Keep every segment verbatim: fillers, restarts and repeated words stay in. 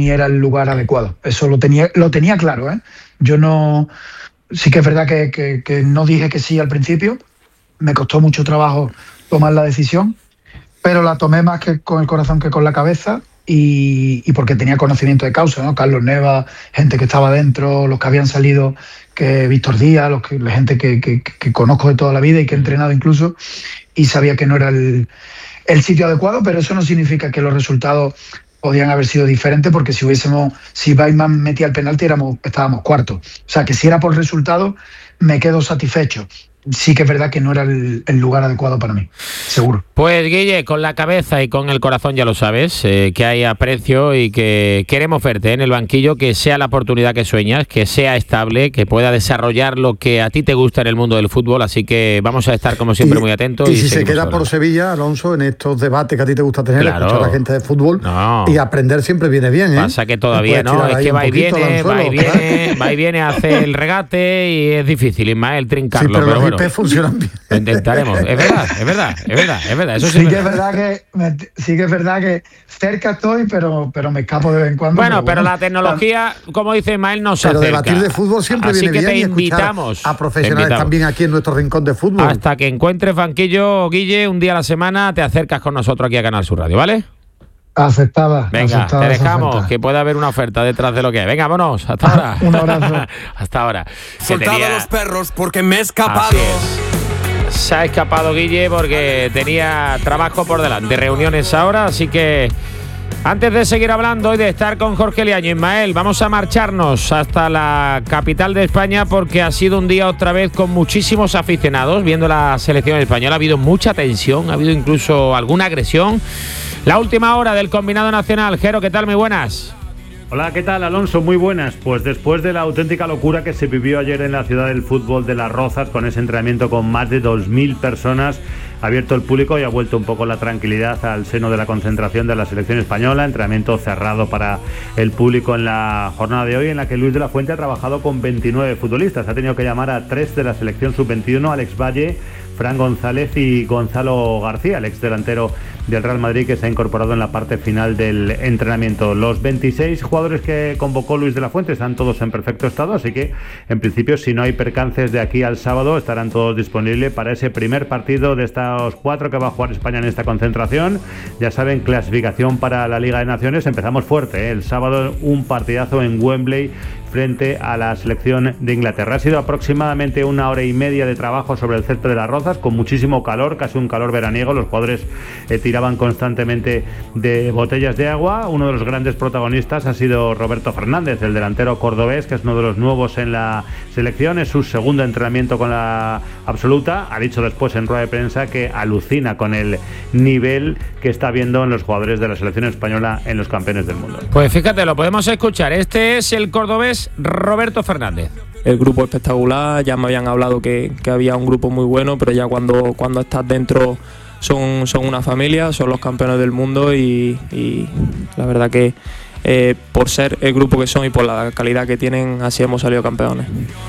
ni era el lugar adecuado. Eso lo tenía, lo tenía claro, ¿eh? Yo no... Sí que es verdad que, que, que no dije que sí al principio, me costó mucho trabajo tomar la decisión, pero la tomé más que con el corazón que con la cabeza y, y porque tenía conocimiento de causa, ¿no? Carlos Neva, gente que estaba dentro, los que habían salido, que Víctor Díaz, los que, la gente que, que, que conozco de toda la vida y que he entrenado incluso, y sabía que no era el, el sitio adecuado, pero eso no significa que los resultados podían haber sido diferentes, porque si hubiésemos, si Bateman metía el penalti éramos, estábamos cuartos. O sea, que si era por resultado, me quedo satisfecho. Sí que es verdad que no era el, el lugar adecuado para mí, seguro. Pues Guille, con la cabeza y con el corazón ya lo sabes, eh, que hay aprecio y que queremos verte en el banquillo, que sea la oportunidad que sueñas, que sea estable, que pueda desarrollar lo que a ti te gusta en el mundo del fútbol, así que vamos a estar como siempre y, muy atentos. Y, y si se queda hablando por Sevilla, Alonso, en estos debates que a ti te gusta tener, claro, escuchar a la gente de fútbol, no, y aprender siempre viene bien, ¿eh? Pasa que todavía no, es que va y viene, va y viene, va y viene a hacer el regate y es difícil, Ismael, trincarlo. Sí, pero, pero los bueno, I P funcionan bien. Lo intentaremos, es verdad, es verdad, es verdad, es verdad. Eso sí, sí, que es verdad que me, sí que es verdad que cerca estoy, pero, pero me escapo de vez en cuando. Bueno, pero, pero bueno, la tecnología, como dice Ismael, no se pero acerca. Pero debatir de fútbol siempre Así viene que bien, te y invitamos a profesionales invitamos. También aquí en nuestro rincón de fútbol. Hasta que encuentres banquillo, Guille, un día a la semana te acercas con nosotros aquí a Canal Sur Radio, ¿vale? Aceptada. Venga, aceptada te dejamos, que puede haber una oferta detrás de lo que hay. Venga, vámonos, hasta ahora. Un abrazo. Hasta ahora. Soltado tenía... a los perros porque me he escapado. Se ha escapado Guille porque tenía trabajo por delante, reuniones ahora, así que antes de seguir hablando y de estar con Jorge Liaño, Ismael, vamos a marcharnos hasta la capital de España porque ha sido un día otra vez con muchísimos aficionados viendo la selección española. Ha habido mucha tensión, ha habido incluso alguna agresión. La última hora del combinado nacional. Jero, ¿qué tal? Muy buenas. Hola, ¿qué tal, Alonso? Muy buenas. Pues después de la auténtica locura que se vivió ayer en la ciudad del fútbol de Las Rozas, con ese entrenamiento con más de dos mil personas, ha abierto el público y ha vuelto un poco la tranquilidad al seno de la concentración de la selección española. Entrenamiento cerrado para el público en la jornada de hoy, en la que Luis de la Fuente ha trabajado con veintinueve futbolistas. Ha tenido que llamar a tres de la selección sub veintiuno, Alex Valle, Fran González y Gonzalo García, el ex delantero del Real Madrid, que se ha incorporado en la parte final del entrenamiento. Los veintiséis jugadores que convocó Luis de la Fuente están todos en perfecto estado, así que en principio, si no hay percances de aquí al sábado, estarán todos disponibles para ese primer partido de estos cuatro que va a jugar España en esta concentración. Ya saben, clasificación para la Liga de Naciones. Empezamos fuerte, ¿eh? El sábado un partidazo en Wembley frente a la selección de Inglaterra. Ha sido aproximadamente una hora y media de trabajo sobre el césped de Las Rozas, con muchísimo calor, casi un calor veraniego. Los jugadores eh, tiraban constantemente de botellas de agua. Uno de los grandes protagonistas ha sido Roberto Fernández, el delantero cordobés, que es uno de los nuevos en la selección. Es su segundo entrenamiento con la absoluta. Ha dicho después en rueda de prensa que alucina con el nivel que está viendo en los jugadores de la selección española en los campeones del mundo. Pues fíjate, lo podemos escuchar. Este es el cordobés Roberto Fernández. El grupo espectacular, ya me habían hablado que, que había un grupo muy bueno, pero ya cuando, cuando estás dentro son, son una familia, son los campeones del mundo y, y la verdad que eh, por ser el grupo que son y por la calidad que tienen, así hemos salido campeones.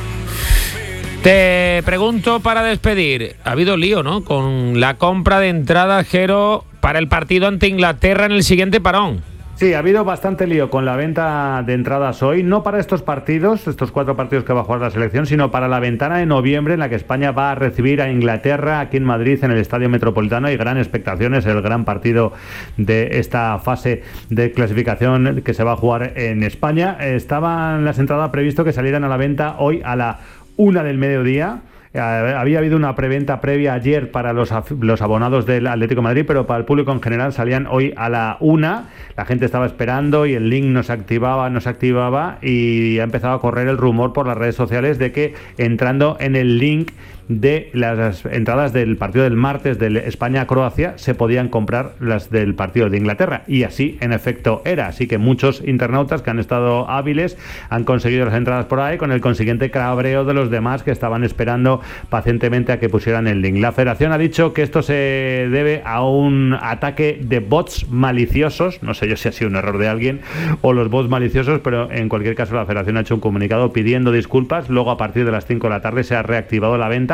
Te pregunto para despedir, ha habido lío, ¿no?, con la compra de entrada, Jero, para el partido ante Inglaterra en el siguiente parón. Sí, ha habido bastante lío con la venta de entradas hoy, no para estos partidos, estos cuatro partidos que va a jugar la selección, sino para la ventana de noviembre en la que España va a recibir a Inglaterra aquí en Madrid, en el Estadio Metropolitano. Hay gran expectación, es el gran partido de esta fase de clasificación que se va a jugar en España. Estaban las entradas previsto que salieran a la venta hoy a la una del mediodía. Había habido una preventa previa ayer para los, los abonados del Atlético de Madrid, pero para el público en general salían hoy a la una. La gente estaba esperando y el link no se activaba, no se activaba y ha empezado a correr el rumor por las redes sociales de que entrando en el link de las entradas del partido del martes del España-Croacia se podían comprar las del partido de Inglaterra, y así en efecto era. Así que muchos internautas que han estado hábiles han conseguido las entradas por ahí, con el consiguiente cabreo de los demás que estaban esperando pacientemente a que pusieran el link. La Federación ha dicho que esto se debe a un ataque de bots maliciosos. No sé yo si ha sido un error de alguien o los bots maliciosos, pero en cualquier caso la Federación ha hecho un comunicado pidiendo disculpas. Luego, a partir de las cinco de la tarde se ha reactivado la venta,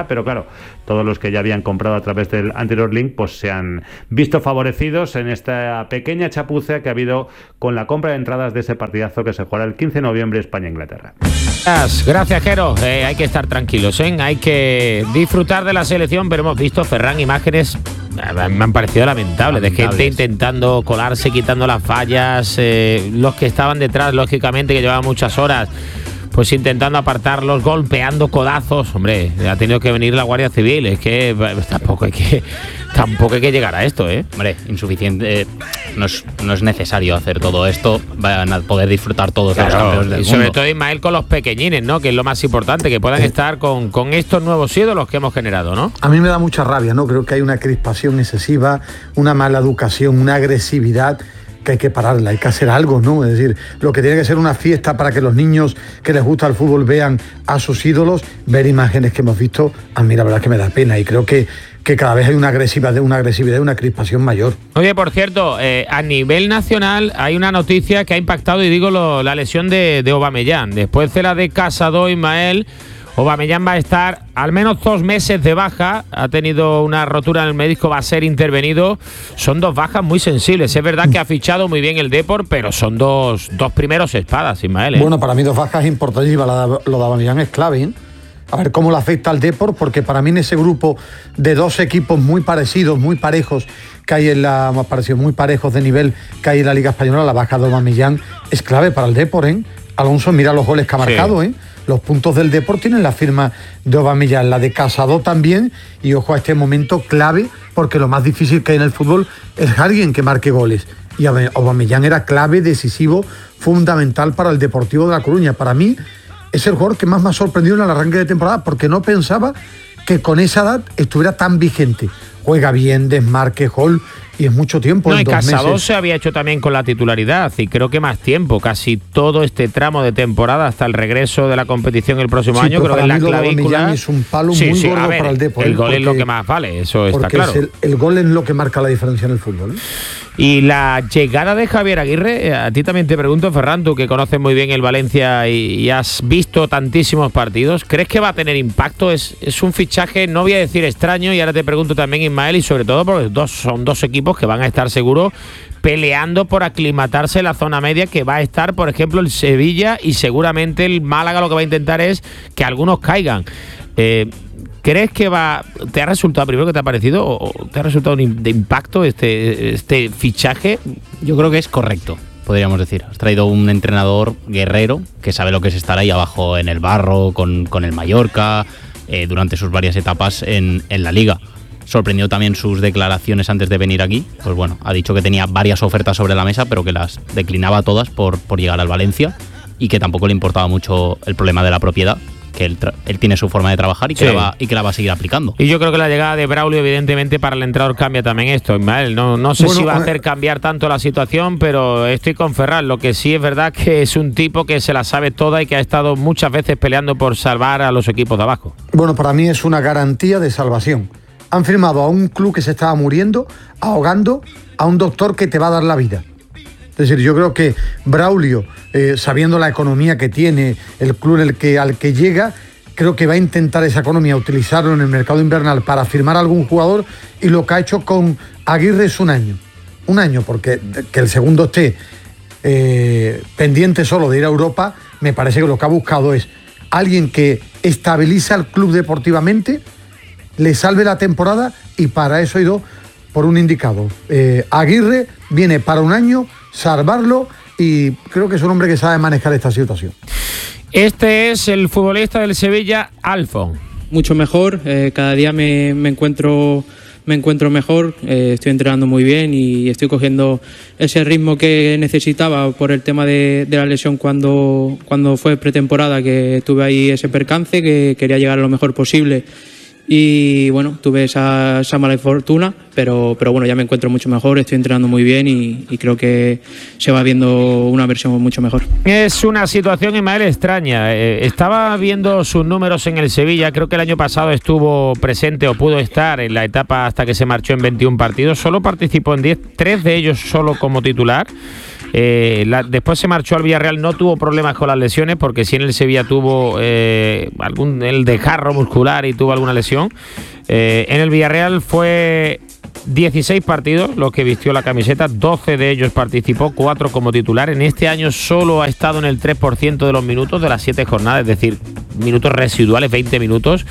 pero claro, todos los que ya habían comprado a través del anterior link pues se han visto favorecidos en esta pequeña chapuza que ha habido con la compra de entradas de ese partidazo que se jugará el quince de noviembre España-Inglaterra. Gracias, Jero. Eh, hay que estar tranquilos, ¿eh? Hay que disfrutar de la selección, pero hemos visto, Ferran, imágenes me han parecido lamentables, de gente intentando colarse, quitando las fallas, eh, los que estaban detrás, lógicamente, que llevaban muchas horas, pues intentando apartarlos, golpeando codazos. Hombre, ha tenido que venir la Guardia Civil. Es que tampoco hay que tampoco hay que llegar a esto, ¿eh? Hombre, insuficiente. Eh, no, es, no es necesario hacer todo esto. Van a poder disfrutar todos claro, los campeones del y sobre mundo. todo, Ismael, con los pequeñines, ¿no? Que es lo más importante, que puedan eh. estar con, con estos nuevos ídolos que hemos generado, ¿no? A mí me da mucha rabia, ¿no? Creo que hay una crispación excesiva, una mala educación, una agresividad que hay que pararla, hay que hacer algo, ¿no? Es decir, lo que tiene que ser una fiesta para que los niños que les gusta el fútbol vean a sus ídolos, ver imágenes que hemos visto, a mí la verdad es que me da pena y creo que, que cada vez hay una agresividad, una agresividad, una crispación mayor. Oye, por cierto, eh, a nivel nacional hay una noticia que ha impactado, y digo lo, la lesión de, de Aubameyang. Después de la de Casado, Ismael, Aubameyang va a estar al menos dos meses de baja, ha tenido una rotura en el menisco, va a ser intervenido. Son dos bajas muy sensibles. Es verdad que ha fichado muy bien el Depor, pero son dos, dos primeros espadas, Ismael, ¿eh? Bueno, para mí dos bajas importantísimas. Lo de Aubameyang es clave, ¿eh? A ver cómo le afecta al Depor, porque para mí en ese grupo de dos equipos muy parecidos, muy parejos, que hay en la, más parecidos, muy parejos de nivel que hay en la Liga Española, la baja de Aubameyang es clave para el Depor, ¿eh? Alonso, mira los goles que ha marcado, sí. ¿eh? Los puntos del Depor tienen la firma de Aubameyang, la de Casado también, y ojo a este momento clave, porque lo más difícil que hay en el fútbol es alguien que marque goles. Y Aubameyang era clave, decisivo, fundamental para el Deportivo de La Coruña. Para mí es el jugador que más me ha sorprendido en el arranque de temporada, porque no pensaba que con esa edad estuviera tan vigente. Juega bien, desmarque, gol, y es mucho tiempo. No, en y dos Casado meses. se había hecho también con la titularidad, y creo que más tiempo, casi todo este tramo de temporada hasta el regreso de la competición el próximo sí, año, creo que la clavícula es un palo sí, muy sí, gordo a ver, para el Depor. El gol porque, es lo que más vale, eso está porque claro. Es el, el gol es lo que marca la diferencia en el fútbol, ¿eh? Y la llegada de Javier Aguirre, a ti también te pregunto, Ferran, tú que conoces muy bien el Valencia y, y has visto tantísimos partidos, ¿crees que va a tener impacto? Es, es un fichaje, no voy a decir extraño, y ahora te pregunto también, Ismael, y sobre todo porque dos, son dos equipos que van a estar seguros peleando por aclimatarse en la zona media, que va a estar, por ejemplo, el Sevilla, y seguramente el Málaga lo que va a intentar es que algunos caigan. Eh, ¿Crees que va, te ha resultado, primero que te ha parecido, o te ha resultado de impacto este, este fichaje? Yo creo que es correcto, podríamos decir. Has traído un entrenador guerrero que sabe lo que es estar ahí abajo en el barro, con, con el Mallorca, eh, durante sus varias etapas en, en la Liga. Sorprendió también sus declaraciones antes de venir aquí. Pues bueno, ha dicho que tenía varias ofertas sobre la mesa, pero que las declinaba todas por, por llegar al Valencia, y que tampoco le importaba mucho el problema de la propiedad, que él, él tiene su forma de trabajar y que, sí. la va, y que la va a seguir aplicando. Y yo creo que la llegada de Braulio, evidentemente, para el entrenador cambia también esto, Ismael. No, no sé bueno, si va a hacer cambiar tanto la situación, pero estoy con Ferran. Lo que sí es verdad que es un tipo que se la sabe toda y que ha estado muchas veces peleando por salvar a los equipos de abajo. Bueno, para mí es una garantía de salvación. Han firmado a un club que se estaba muriendo, ahogando, a un doctor que te va a dar la vida. Es decir, yo creo que Braulio, eh, sabiendo la economía que tiene, el club en el que, al que llega, creo que va a intentar esa economía, utilizarlo en el mercado invernal para firmar a algún jugador, y lo que ha hecho con Aguirre es un año. Un año, porque que el segundo esté eh, pendiente solo de ir a Europa, me parece que lo que ha buscado es alguien que estabiliza al club deportivamente, le salve la temporada, y para eso ha ido por un indicado. Eh, Aguirre viene para un año, salvarlo, y creo que es un hombre que sabe manejar esta situación. Este es el futbolista del Sevilla, Alfon. Mucho mejor, eh, cada día me, me encuentro me encuentro mejor, eh, estoy entrenando muy bien y estoy cogiendo ese ritmo que necesitaba por el tema de, de la lesión cuando, cuando fue pretemporada, que tuve ahí ese percance, que quería llegar a lo mejor posible. Y bueno, tuve esa, esa mala fortuna, pero, pero bueno, ya me encuentro mucho mejor, estoy entrenando muy bien y, y creo que se va viendo una versión mucho mejor. Es una situación, Ismael, extraña. Eh, estaba viendo sus números en el Sevilla, creo que el año pasado estuvo presente o pudo estar en la etapa hasta que se marchó en veintiún partidos, solo participó en diez, tres de ellos solo como titular. Eh, la, después se marchó al Villarreal, no tuvo problemas con las lesiones, porque sí en el Sevilla tuvo eh, algún el desgarro muscular y tuvo alguna lesión. Eh, en el Villarreal fue dieciséis partidos los que vistió la camiseta, doce de ellos participó, cuatro como titular. En este año solo ha estado en el tres por ciento de los minutos de las siete jornadas, es decir, minutos residuales, veinte minutos.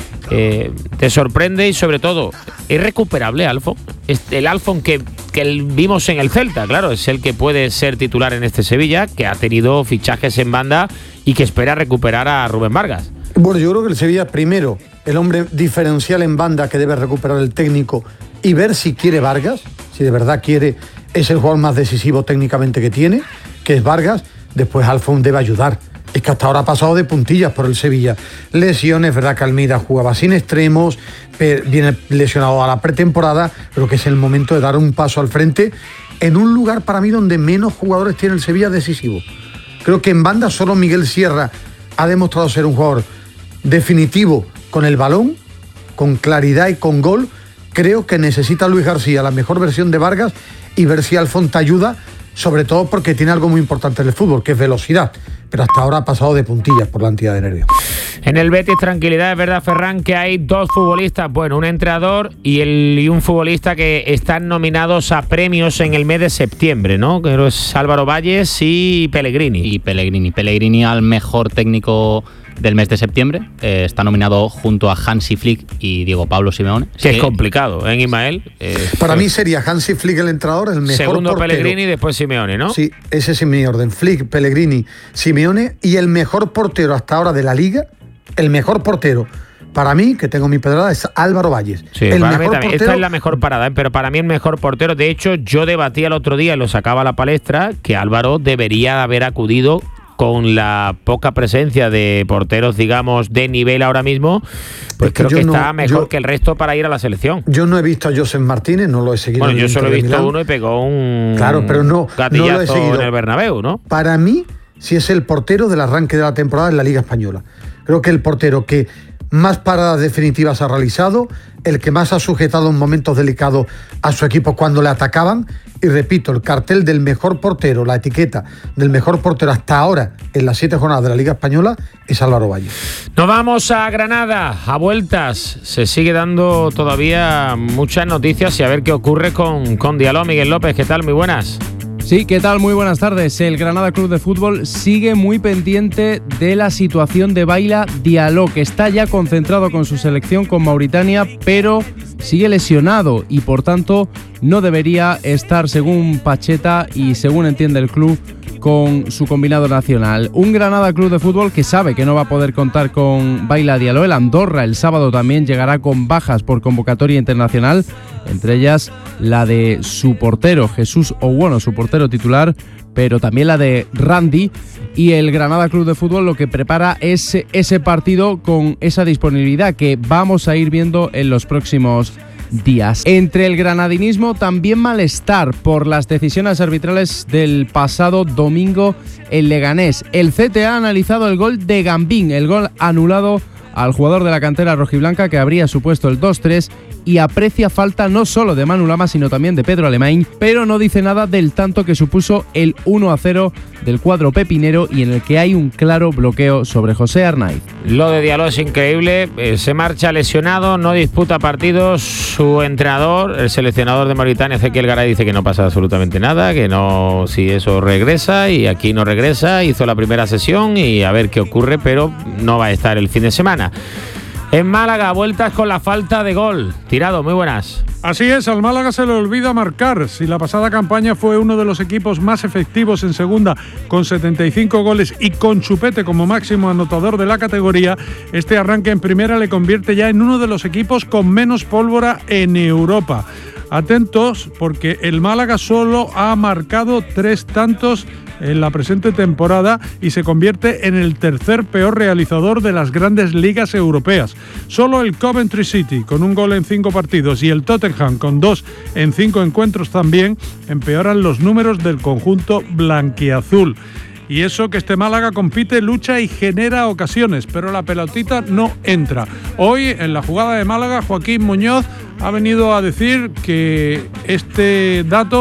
Eh, te sorprende y sobre todo es recuperable Alfon, el Alfon que, que vimos en el Celta, claro, es el que puede ser titular en este Sevilla, que ha tenido fichajes en banda y que espera recuperar a Rubén Vargas. Bueno, yo creo que el Sevilla primero, el hombre diferencial en banda que debe recuperar el técnico y ver si quiere Vargas, si de verdad quiere, es el jugador más decisivo técnicamente que tiene, que es Vargas. Después Alfon debe ayudar. Es que hasta ahora ha pasado de puntillas por el Sevilla. Lesiones, verdad que Almeida jugaba sin extremos, viene lesionado a la pretemporada, pero que es el momento de dar un paso al frente en un lugar para mí donde menos jugadores tiene el Sevilla decisivo. Creo que en banda solo Miguel Sierra ha demostrado ser un jugador definitivo con el balón, con claridad y con gol. Creo que necesita Luis García la mejor versión de Vargas y ver si Alfon te ayuda, sobre todo porque tiene algo muy importante en el fútbol, que es velocidad. Pero hasta ahora ha pasado de puntillas por la entidad de nervios. En el Betis, tranquilidad, es verdad, Ferran, que hay dos futbolistas, bueno, un entrenador y, el, y un futbolista que están nominados a premios en el mes de septiembre, ¿no? Que es Álvaro Valles y Pellegrini. Y Pellegrini. Pellegrini al mejor técnico del mes de septiembre. Eh, está nominado junto a Hansi Flick y Diego Pablo Simeone. Que es complicado, ¿eh, Ismael? Eh, Para mí sería Hansi Flick el entrenador, el mejor segundo portero. Pellegrini y después Simeone, ¿no? Sí, ese es mi orden. Flick, Pellegrini, Simeone, y el mejor portero hasta ahora de la Liga, el mejor portero para mí, que tengo mi pedrada, es Álvaro Valles. Sí, el para mejor mí también. portero... Esta es la mejor parada, ¿eh? Pero para mí el mejor portero. De hecho, yo debatía el otro día y lo sacaba a la palestra que Álvaro debería haber acudido, con la poca presencia de porteros, digamos, de nivel ahora mismo, pues creo que no, está mejor yo, que el resto para ir a la selección. Yo no he visto a Josep Martínez, no lo he seguido. Bueno, yo solo he visto Milán. uno y pegó un claro, pero no, gatillazo no lo he seguido. En el Bernabéu, ¿no? Para mí, sí es el portero del arranque de la temporada en la Liga Española. Creo que el portero que más paradas definitivas ha realizado, el que más ha sujetado en momentos delicados a su equipo cuando le atacaban. Y repito, el cartel del mejor portero, la etiqueta del mejor portero hasta ahora en las siete jornadas de la Liga Española es Álvaro Valles. Nos vamos a Granada, a vueltas. Se sigue dando todavía muchas noticias y a ver qué ocurre con, con Diallo. Miguel López, ¿qué tal? Muy buenas. Sí, ¿qué tal? Muy buenas tardes. El Granada Club de Fútbol sigue muy pendiente de la situación de Baila Diallo, que está ya concentrado con su selección con Mauritania, pero sigue lesionado y por tanto no debería estar, según Pacheta y según entiende el club, con su combinado nacional. Un Granada Club de Fútbol que sabe que no va a poder contar con Baila Diallo. El Andorra el sábado también llegará con bajas por convocatoria internacional, entre ellas la de su portero Jesús Owono, su portero titular, pero también la de Randy. Y el Granada Club de Fútbol lo que prepara es ese partido con esa disponibilidad que vamos a ir viendo en los próximos días. Entre el granadinismo también malestar por las decisiones arbitrales del pasado domingo en Leganés. El C T A ha analizado el gol de Gambín, el gol anulado al jugador de la cantera rojiblanca que habría supuesto el dos tres, y aprecia falta no solo de Manu Lama sino también de Pedro Alemany, pero no dice nada del tanto que supuso el uno a cero del cuadro pepinero y en el que hay un claro bloqueo sobre José Arnaiz. Lo de Diallo es increíble, eh, se marcha lesionado, no disputa partidos, su entrenador, el seleccionador de Mauritania, Ezequiel Garay, dice que no pasa absolutamente nada, que no, si eso regresa, y aquí no regresa, hizo la primera sesión y a ver qué ocurre, pero no va a estar el fin de semana. En Málaga, vueltas con la falta de gol. Tirado, muy buenas. Así es, al Málaga se le olvida marcar. Si la pasada campaña fue uno de los equipos más efectivos en segunda, con setenta y cinco goles y con Chupete como máximo anotador de la categoría, este arranque en primera le convierte ya en uno de los equipos con menos pólvora en Europa. Atentos, porque el Málaga solo ha marcado tres tantos en la presente temporada y se convierte en el tercer peor realizador de las grandes ligas europeas. Solo el Coventry City, con un gol en cinco partidos, y el Tottenham, con dos en cinco encuentros también, empeoran los números del conjunto blanquiazul. Y eso que este Málaga compite, lucha y genera ocasiones, pero la pelotita no entra. Hoy, en la jugada de Málaga, Joaquín Muñoz ha venido a decir que este dato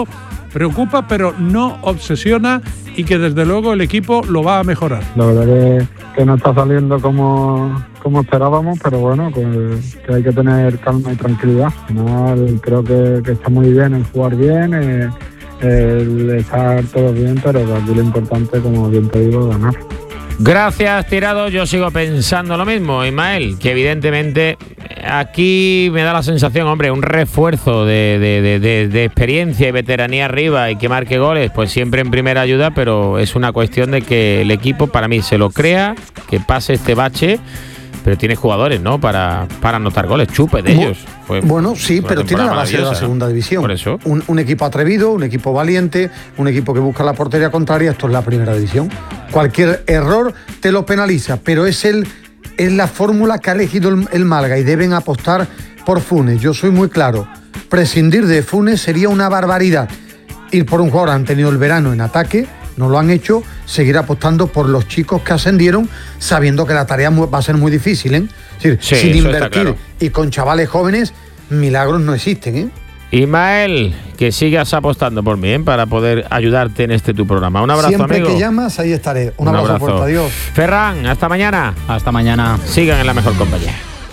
preocupa, pero no obsesiona y que desde luego el equipo lo va a mejorar. La verdad que, que no está saliendo como, como esperábamos, pero bueno, que, que hay que tener calma y tranquilidad. Al final creo que, que está muy bien el jugar bien, eh, el estar todo bien, pero aquí lo importante, como bien te digo, ganar. Gracias, Tirado. Yo sigo pensando lo mismo, Ismael, que evidentemente aquí me da la sensación, hombre, un refuerzo de, de, de, de, de experiencia y veteranía arriba y que marque goles, pues siempre en primera ayuda, pero es una cuestión de que el equipo para mí se lo crea, que pase este bache, pero tiene jugadores, ¿no? Para, para anotar goles, chupe de ellos. Fue, bueno, sí, pero tiene la base de la segunda ¿no? división. Por eso. Un, un equipo atrevido, un equipo valiente, un equipo que busca la portería contraria. Esto es la primera división. Cualquier error te lo penaliza, pero es, el, es la fórmula que ha elegido el, el Málaga y deben apostar por Funes. Yo soy muy claro. Prescindir de Funes sería una barbaridad. Ir por un jugador, han tenido el verano en ataque, no lo han hecho, seguir apostando por los chicos que ascendieron, sabiendo que la tarea va a ser muy difícil, ¿eh? Es decir, sí, sin invertir claro. Y con chavales jóvenes, milagros no existen, ¿eh? Ismael, que sigas apostando por mí, ¿eh? Para poder ayudarte en este tu programa. Un abrazo, Siempre amigo. que llamas, ahí estaré. Un, Un abrazo, abrazo. fuerte, adiós. Ferran, hasta mañana. Hasta mañana. Sigan en la mejor compañía.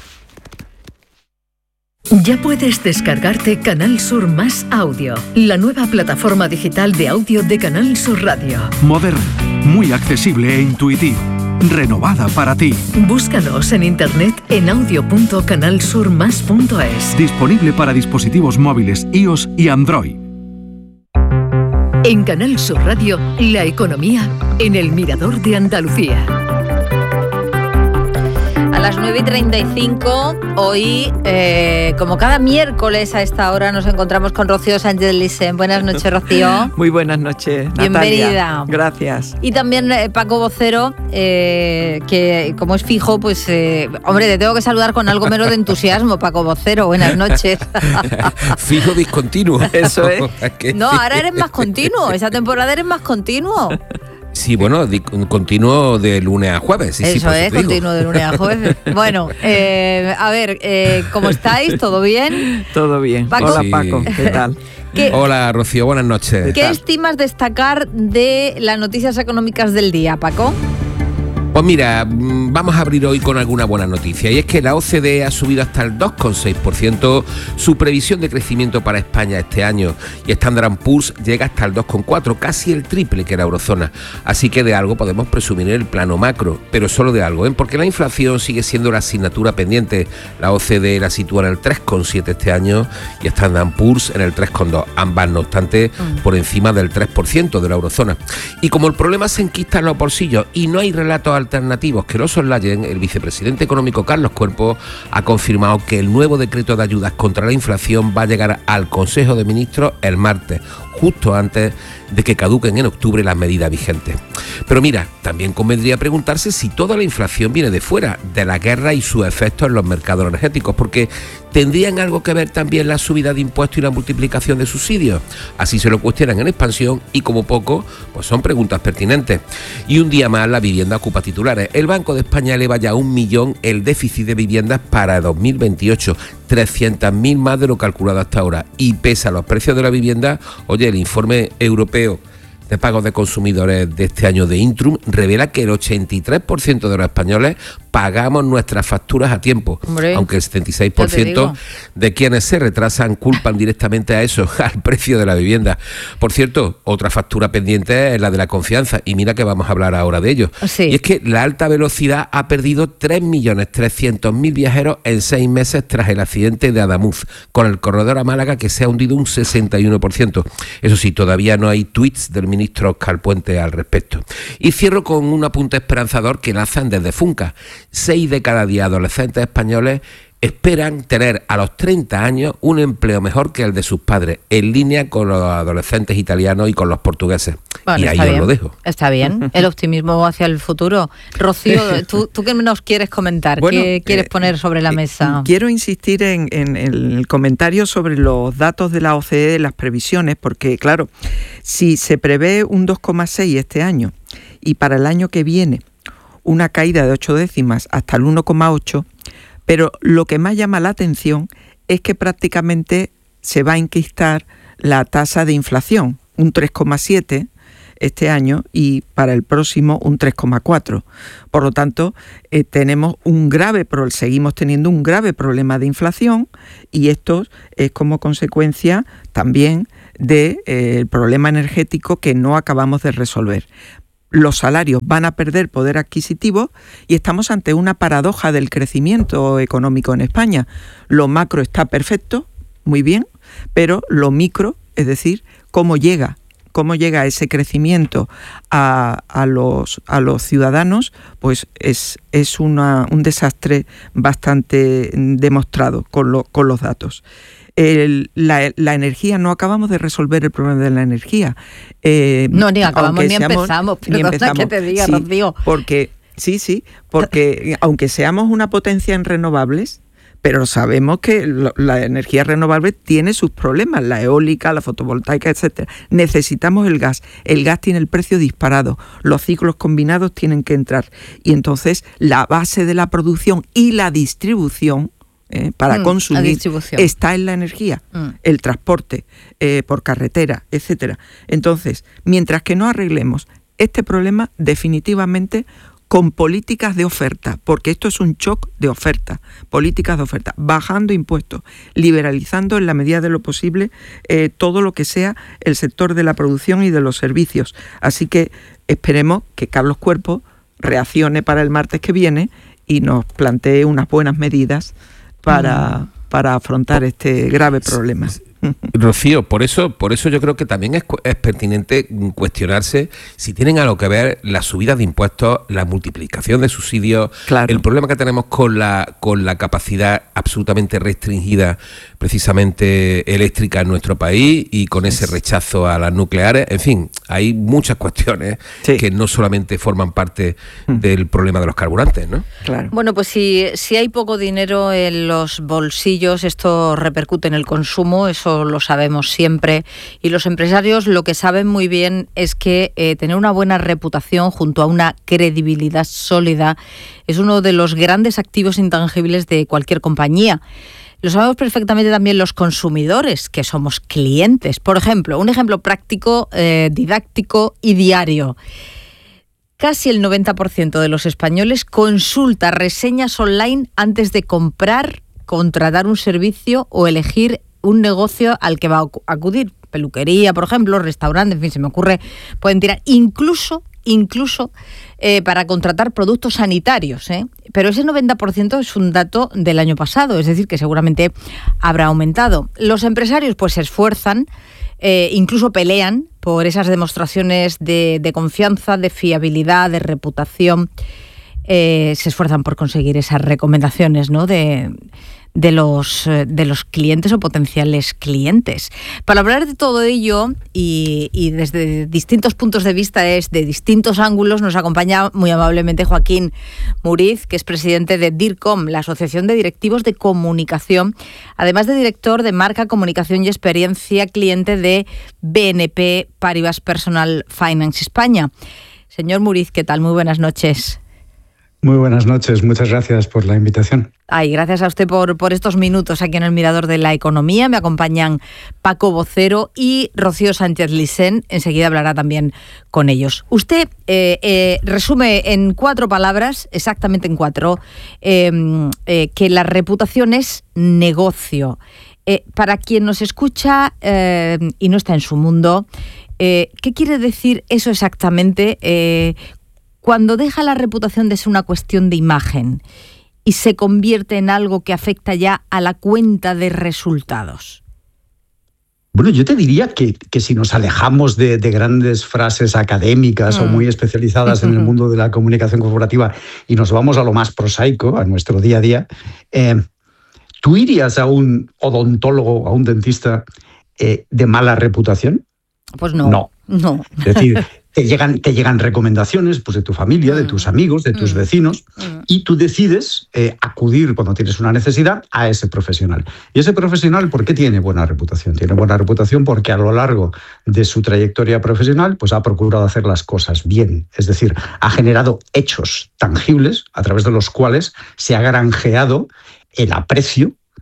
Ya puedes descargarte Canal Sur Más Audio, la nueva plataforma digital de audio de Canal Sur Radio. Moderna, muy accesible e intuitiva, renovada para ti. Búscanos en internet en audio punto canal sur más punto es. Disponible para dispositivos móviles iOS y Android. En Canal Sur Radio, la economía en el Mirador de Andalucía. A las nueve y treinta y cinco, hoy, eh, como cada miércoles a esta hora, nos encontramos con Rocío Sánchez Lisen. Buenas noches, Rocío. Muy buenas noches, Bienvenida. Natalia. Gracias. Y también eh, Paco Vocero, eh, que como es fijo, pues, eh, hombre, te tengo que saludar con algo menos de entusiasmo, Paco Vocero. Buenas noches. Fijo discontinuo. Eso es. No, ahora eres más continuo. Esa temporada eres más continuo. Sí, bueno, di, continuo de lunes a jueves. Sí, eso sí, es, continuo de lunes a jueves. Bueno, eh, a ver, eh, ¿cómo estáis? ¿Todo bien? Todo bien. Paco. Hola, Sí. Paco. ¿Qué tal? ¿Qué, Hola, Rocío, buenas noches. ¿Qué estimas destacar de las noticias económicas del día, Paco? Pues mira, vamos a abrir hoy con alguna buena noticia, y es que la O C D E ha subido hasta el dos coma seis por ciento su previsión de crecimiento para España este año, y Standard and Poor's llega hasta el dos coma cuatro por ciento, casi el triple que la eurozona. Así que de algo podemos presumir en el plano macro, pero solo de algo, ¿eh? Porque la inflación sigue siendo la asignatura pendiente. La O C D E la sitúa en el tres coma siete por ciento este año y Standard and Poor's en el tres coma dos por ciento, ambas no obstante mm. por encima del tres por ciento de la eurozona. Y como el problema se enquista en los bolsillos y no hay relatos alternativos que lo soslayen, el vicepresidente económico Carlos Cuerpo ha confirmado que el nuevo decreto de ayudas contra la inflación va a llegar al Consejo de Ministros el martes, justo antes de que caduquen en octubre las medidas vigentes. Pero mira, también convendría preguntarse si toda la inflación viene de fuera, de la guerra y sus efectos en los mercados energéticos, porque ¿tendrían algo que ver también la subida de impuestos y la multiplicación de subsidios? Así se lo cuestionan en Expansión y como poco, pues son preguntas pertinentes. Y un día más la vivienda ocupa titulares. El Banco de España eleva ya a un millón el déficit de viviendas para dos mil veintiocho, trescientas mil más de lo calculado hasta ahora. Y pese a los precios de la vivienda, oye, el informe europeo de pagos de consumidores de este año de Intrum revela que el ochenta y tres por ciento de los españoles pagamos nuestras facturas a tiempo, Hombre, aunque el setenta y seis por ciento de quienes se retrasan culpan directamente a eso, al precio de la vivienda. Por cierto, otra factura pendiente es la de la confianza, y mira que vamos a hablar ahora de ello. Sí. Y es que la alta velocidad ha perdido tres millones trescientos mil viajeros en seis meses tras el accidente de Adamuz, con el corredor a Málaga que se ha hundido un sesenta y uno por ciento. Eso sí, todavía no hay tweets del ministro Óscar Puente al respecto. Y cierro con un apunte esperanzador que lanzan desde Funca. Seis de cada diez adolescentes españoles esperan tener a los treinta años un empleo mejor que el de sus padres, en línea con los adolescentes italianos y con los portugueses. Bueno, y ahí os lo dejo. Está bien, el optimismo hacia el futuro. Rocío, ¿tú, tú qué nos quieres comentar? Bueno, ¿Qué quieres eh, poner sobre la mesa? Quiero insistir en, en el comentario sobre los datos de la O C D E, las previsiones, porque claro, si se prevé un dos coma seis este año y para el año que viene una caída de ocho décimas hasta el uno coma ocho, pero lo que más llama la atención es que prácticamente se va a enquistar la tasa de inflación, un tres coma siete este año y para el próximo un tres coma cuatro. Por lo tanto, eh, tenemos un grave, seguimos teniendo un grave problema de inflación y esto es como consecuencia también del eh, problema energético que no acabamos de resolver. Los salarios van a perder poder adquisitivo y estamos ante una paradoja del crecimiento económico en España. Lo macro está perfecto, muy bien, pero lo micro, es decir, cómo llega cómo llega ese crecimiento a, a, los, a los ciudadanos, pues es, es una, un desastre bastante demostrado con, lo, con los datos. El, la, la energía, no acabamos de resolver el problema de la energía. Eh, no, ni acabamos ni seamos, empezamos, pero ni empezamos. Que te diga, sí, Rocío. Porque, sí, sí, porque aunque seamos una potencia en renovables, pero sabemos que lo, la energía renovable tiene sus problemas, la eólica, la fotovoltaica, etcétera. Necesitamos el gas. El gas tiene el precio disparado. Los ciclos combinados tienen que entrar. Y entonces la base de la producción y la distribución eh, para mm, consumir está en la energía, mm. el transporte eh, por carretera, etcétera. Entonces, mientras que no arreglemos este problema, definitivamente con políticas de oferta, porque esto es un shock de oferta, políticas de oferta, bajando impuestos, liberalizando en la medida de lo posible eh, todo lo que sea el sector de la producción y de los servicios. Así que esperemos que Carlos Cuerpo reaccione para el martes que viene y nos plantee unas buenas medidas para, mm. para afrontar este grave problema. Rocío, por eso, por eso yo creo que también es, es pertinente cuestionarse si tienen algo que ver las subidas de impuestos, la multiplicación de subsidios, claro. el problema que tenemos con la con la capacidad absolutamente restringida, precisamente eléctrica en nuestro país y con ese rechazo a las nucleares. En fin, hay muchas cuestiones sí. que no solamente forman parte del problema de los carburantes, ¿no? Claro. Bueno, pues si, si hay poco dinero en los bolsillos, esto repercute en el consumo, eso lo sabemos siempre, y los empresarios lo que saben muy bien es que eh, tener una buena reputación junto a una credibilidad sólida es uno de los grandes activos intangibles de cualquier compañía. Lo sabemos perfectamente también los consumidores, que somos clientes. Por ejemplo, un ejemplo práctico, eh, didáctico y diario. Casi el noventa por ciento de los españoles consulta reseñas online antes de comprar, contratar un servicio o elegir un negocio al que va a acudir. Peluquería, por ejemplo, restaurante, en fin, se me ocurre, pueden tirar incluso, incluso eh, para contratar productos sanitarios, ¿eh? Pero ese noventa por ciento es un dato del año pasado, es decir, que seguramente habrá aumentado. Los empresarios pues se esfuerzan, eh, incluso pelean por esas demostraciones de, de confianza, de fiabilidad, de reputación, eh, se esfuerzan por conseguir esas recomendaciones, ¿no?, de... de los, de los clientes o potenciales clientes. Para hablar de todo ello y, y desde distintos puntos de vista, desde distintos ángulos, nos acompaña muy amablemente Joaquín Muriz, que es presidente de DIRCOM, la Asociación de Directivos de Comunicación, además de director de Marca, Comunicación y Experiencia Cliente de B N P Paribas Personal Finance España. Señor Muriz, ¿qué tal? Muy buenas noches. Muy buenas noches, muchas gracias por la invitación. Ay, gracias a usted por, por estos minutos aquí en el Mirador de la Economía. Me acompañan Paco Vocero y Rocío Sánchez Licén. Enseguida hablará también con ellos. Usted eh, eh, resume en cuatro palabras, exactamente en cuatro, eh, eh, que la reputación es negocio. Eh, para quien nos escucha eh, y no está en su mundo, eh, ¿qué quiere decir eso exactamente? Eh, Cuando deja la reputación de ser una cuestión de imagen y se convierte en algo que afecta ya a la cuenta de resultados. Bueno, yo te diría que, que si nos alejamos de, de grandes frases académicas mm. o muy especializadas en el mundo de la comunicación corporativa y nos vamos a lo más prosaico, a nuestro día a día, eh, ¿tú irías a un odontólogo, a un dentista eh, de mala reputación? Pues no. No. no. Es decir, te llegan, te llegan recomendaciones pues, de tu familia, mm. de tus amigos, de tus mm. vecinos, mm. y tú decides eh, acudir cuando tienes una necesidad a ese profesional. Y ese profesional, ¿por qué tiene buena reputación? Tiene buena reputación porque a lo largo de su trayectoria profesional pues, ha procurado hacer las cosas bien. Es decir, ha generado hechos tangibles a través de los cuales se ha granjeado el aprecio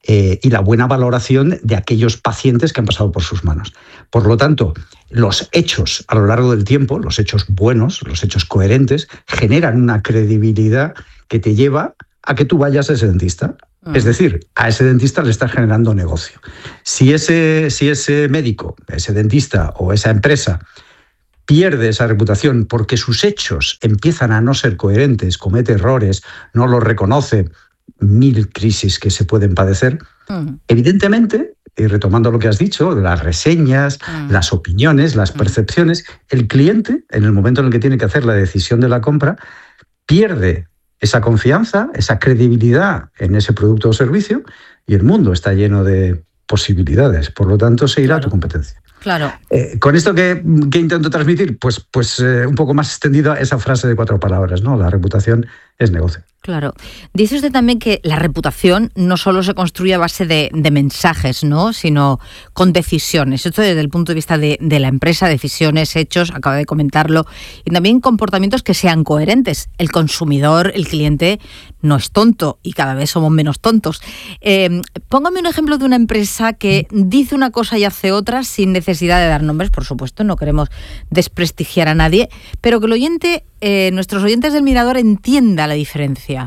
eh, y la buena valoración de aquellos pacientes que han pasado por sus manos. Por lo tanto, los hechos a lo largo del tiempo, los hechos buenos, los hechos coherentes, generan una credibilidad que te lleva a que tú vayas a ese dentista. Es decir, a ese dentista le estás generando negocio. Si ese, si ese médico, ese dentista o esa empresa pierde esa reputación porque sus hechos empiezan a no ser coherentes, comete errores, no los reconoce, mil crisis que se pueden padecer, uh-huh. evidentemente, y retomando lo que has dicho, las reseñas, uh-huh. las opiniones, las percepciones, el cliente, en el momento en el que tiene que hacer la decisión de la compra, pierde esa confianza, esa credibilidad en ese producto o servicio, y el mundo está lleno de posibilidades. Por lo tanto, se irá claro. a tu competencia. Claro. Eh, con esto que, que intento transmitir, pues, pues eh, un poco más extendida esa frase de cuatro palabras, ¿no? La reputación es negocio. Claro. Dice usted también que la reputación no solo se construye a base de, de mensajes, ¿no?, sino con decisiones. Esto desde el punto de vista de, de la empresa, decisiones, hechos, acaba de comentarlo, y también comportamientos que sean coherentes. El consumidor, el cliente, no es tonto y cada vez somos menos tontos. Eh, póngame un ejemplo de una empresa que dice una cosa y hace otra sin necesidad de dar nombres, por supuesto, no queremos desprestigiar a nadie, pero que el oyente, eh, nuestros oyentes del Mirador entienda la diferencia.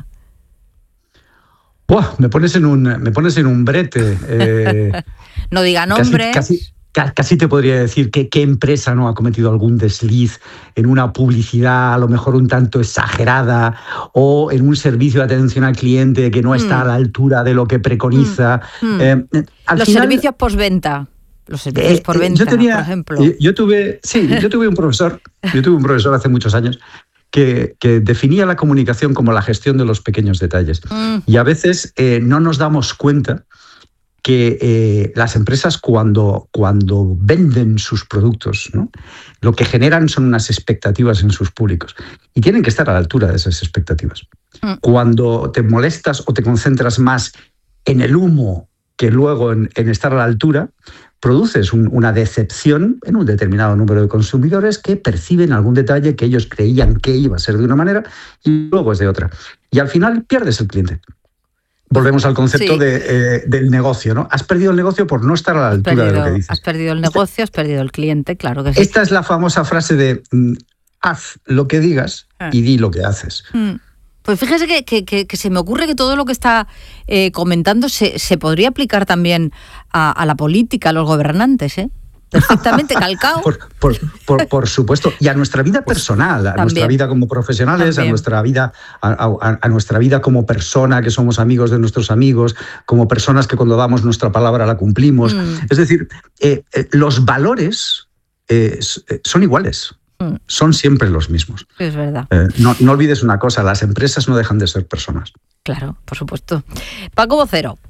Buah, me pones en un, me pones en un brete. Eh, no diga nombres. Casi, casi, casi te podría decir que qué empresa no ha cometido algún desliz en una publicidad a lo mejor un tanto exagerada o en un servicio de atención al cliente que no está mm. a la altura de lo que preconiza. Mm. Mm. Eh, al Los final, servicios postventa. Los servicios eh, por venta, yo tenía, por ejemplo. Yo tuve, sí, yo tuve un profesor, yo tuve un profesor hace muchos años Que, que definía la comunicación como la gestión de los pequeños detalles. Mm. Y a veces eh, no nos damos cuenta que eh, las empresas cuando, cuando venden sus productos, ¿no?, lo que generan son unas expectativas en sus públicos y tienen que estar a la altura de esas expectativas. Mm. Cuando te molestas o te concentras más en el humo que luego en, en estar a la altura, produces un, una decepción en un determinado número de consumidores que perciben algún detalle que ellos creían que iba a ser de una manera y luego es de otra. Y al final pierdes el cliente. Volvemos al concepto sí. de, eh, del negocio, ¿no? Has perdido el negocio por no estar a la altura perdido, de lo que dices. Has perdido el negocio, has perdido el cliente, claro que sí. Esta es la famosa frase de mm, haz lo que digas ah. y di lo que haces. Mm. Pues fíjese que, que, que, que se me ocurre que todo lo que está eh, comentando se, se podría aplicar también a, a la política, a los gobernantes, ¿eh? Perfectamente calcado. Por, por, por, por supuesto. Y a nuestra vida personal, a también. nuestra vida como profesionales, también. a nuestra vida, a, a, a nuestra vida como persona, que somos amigos de nuestros amigos, como personas que cuando damos nuestra palabra la cumplimos. Mm. Es decir, eh, eh, los valores eh, son iguales. Son siempre los mismos. Es verdad. Eh, no, no olvides una cosa, las empresas no dejan de ser personas. Claro, por supuesto. Paco Vocero.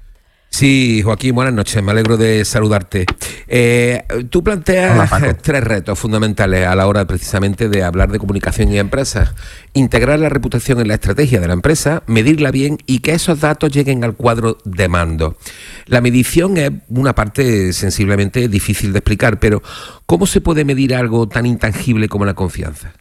Sí, Joaquín, buenas noches, me alegro de saludarte. Eh, tú planteas Hola, tres retos fundamentales a la hora precisamente de hablar de comunicación y empresas. Integrar la reputación en la estrategia de la empresa, medirla bien y que esos datos lleguen al cuadro de mando. La medición es una parte sensiblemente difícil de explicar, pero ¿cómo se puede medir algo tan intangible como la confianza?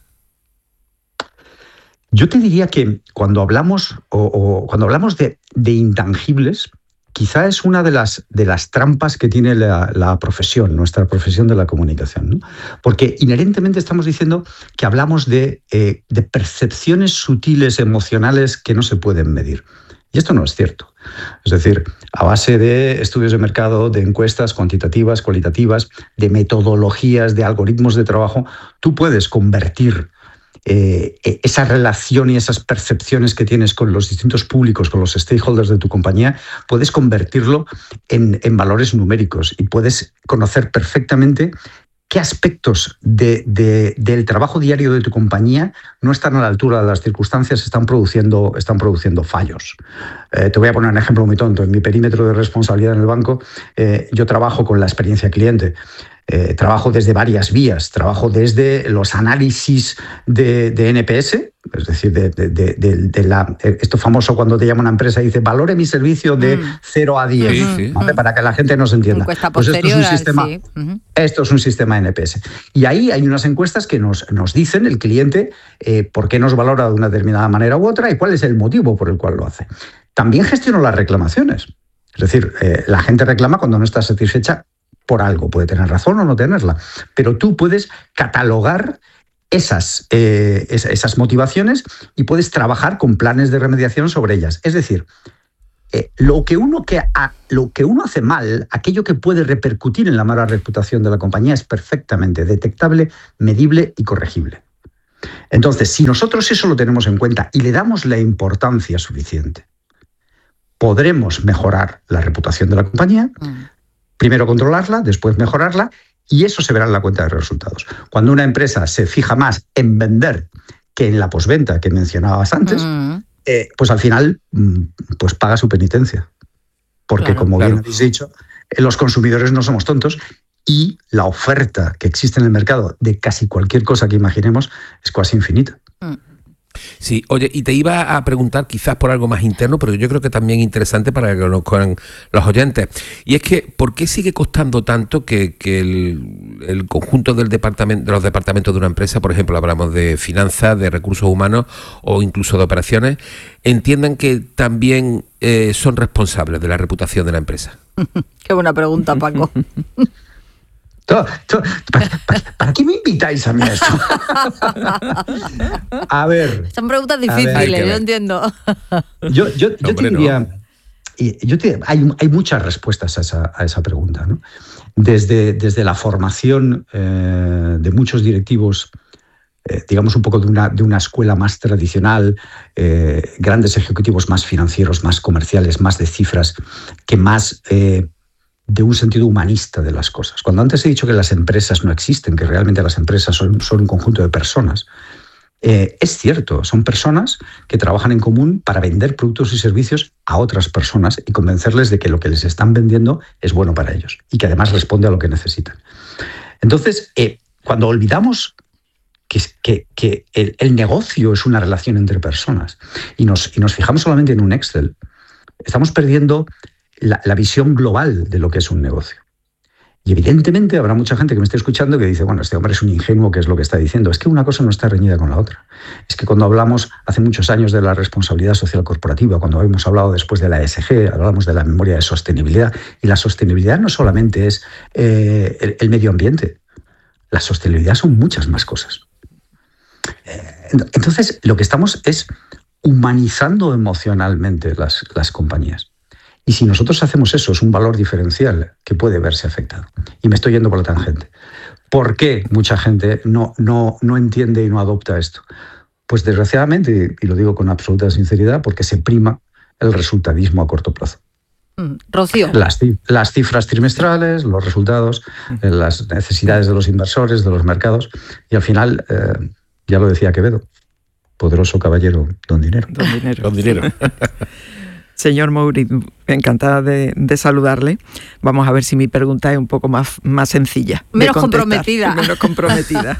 Yo te diría que cuando hablamos, o, o cuando hablamos de, de intangibles, quizá es una de las, de las trampas que tiene la, la profesión, nuestra profesión de la comunicación, ¿no? Porque inherentemente estamos diciendo que hablamos de, eh, de percepciones sutiles, emocionales, que no se pueden medir. Y esto no es cierto. Es decir, a base de estudios de mercado, de encuestas cuantitativas, cualitativas, de metodologías, de algoritmos de trabajo, tú puedes convertir Eh, esa relación y esas percepciones que tienes con los distintos públicos, con los stakeholders de tu compañía, puedes convertirlo en, en valores numéricos y puedes conocer perfectamente qué aspectos de, de, del trabajo diario de tu compañía no están a la altura de las circunstancias, están produciendo, están produciendo fallos. Eh, te voy a poner un ejemplo muy tonto. En mi perímetro de responsabilidad en el banco, eh, yo trabajo con la experiencia cliente. Eh, trabajo desde varias vías, trabajo desde los análisis de, de N P S, es decir, de, de, de, de la, esto famoso cuando te llama una empresa y dice valore mi servicio de mm. cero a diez, sí, sí. ¿vale? Para que la gente nos entienda. Pues esto es un sistema, sí. uh-huh. esto es un sistema N P S. Y ahí hay unas encuestas que nos, nos dicen el cliente eh, por qué nos valora de una determinada manera u otra y cuál es el motivo por el cual lo hace. También gestiono las reclamaciones. Es decir, eh, la gente reclama cuando no está satisfecha por algo, puede tener razón o no tenerla, pero tú puedes catalogar esas, eh, esas motivaciones y puedes trabajar con planes de remediación sobre ellas. Es decir, eh, lo, que uno que ha, lo que uno hace mal, aquello que puede repercutir en la mala reputación de la compañía, es perfectamente detectable, medible y corregible. Entonces, si nosotros eso lo tenemos en cuenta y le damos la importancia suficiente, podremos mejorar la reputación de la compañía, mm. primero controlarla, después mejorarla, y eso se verá en la cuenta de resultados. Cuando una empresa se fija más en vender que en la posventa que mencionabas antes, mm. eh, pues al final pues paga su penitencia. Porque, claro, como claro. bien habéis dicho, los consumidores no somos tontos y la oferta que existe en el mercado de casi cualquier cosa que imaginemos es casi infinita. Mm. Sí, oye, y te iba a preguntar quizás por algo más interno, pero yo creo que también interesante para que lo conozcan los oyentes. Y es que, ¿por qué sigue costando tanto que, que el, el conjunto del departamento, de los departamentos de una empresa, por ejemplo, hablamos de finanzas, de recursos humanos o incluso de operaciones, entiendan que también eh, son responsables de la reputación de la empresa? Qué buena pregunta, Paco. Todo, todo, ¿para, para, ¿Para qué me invitáis a mí a esto? A ver. Son preguntas difíciles, yo entiendo. Yo, yo, yo Hombre, te diría, no. yo te, hay, hay muchas respuestas a esa, a esa pregunta, ¿no? Desde, desde la formación eh, de muchos directivos, eh, digamos un poco de una, de una escuela más tradicional, eh, grandes ejecutivos más financieros, más comerciales, más de cifras, que más... Eh, de un sentido humanista de las cosas. Cuando antes he dicho que las empresas no existen, que realmente las empresas son, son un conjunto de personas, eh, es cierto, son personas que trabajan en común para vender productos y servicios a otras personas y convencerles de que lo que les están vendiendo es bueno para ellos y que además responde a lo que necesitan. Entonces, eh, cuando olvidamos que, que, que el, el negocio es una relación entre personas y nos, y nos fijamos solamente en un Excel, estamos perdiendo La, la visión global de lo que es un negocio. Y evidentemente habrá mucha gente que me esté escuchando que dice, bueno, este hombre es un ingenuo, ¿qué es lo que está diciendo? Es que una cosa no está reñida con la otra. Es que cuando hablamos hace muchos años de la responsabilidad social corporativa, cuando hemos hablado después de la E S G, hablamos de la memoria de sostenibilidad, y la sostenibilidad no solamente es eh, el, el medio ambiente, la sostenibilidad son muchas más cosas. Eh, entonces, lo que estamos es humanizando emocionalmente las, las compañías. Y si nosotros hacemos eso, es un valor diferencial que puede verse afectado. Y me estoy yendo por la tangente. ¿Por qué mucha gente no, no, no entiende y no adopta esto? Pues desgraciadamente, y lo digo con absoluta sinceridad, porque se prima el resultadismo a corto plazo. Mm, Rocío. Las, las cifras trimestrales, los resultados, eh, las necesidades de los inversores, de los mercados. Y al final, eh, ya lo decía Quevedo, poderoso caballero, don dinero. Don dinero. Don dinero. Señor Mouriz, encantada de, de saludarle. Vamos a ver si mi pregunta es un poco más, más sencilla. Menos comprometida. Menos comprometida.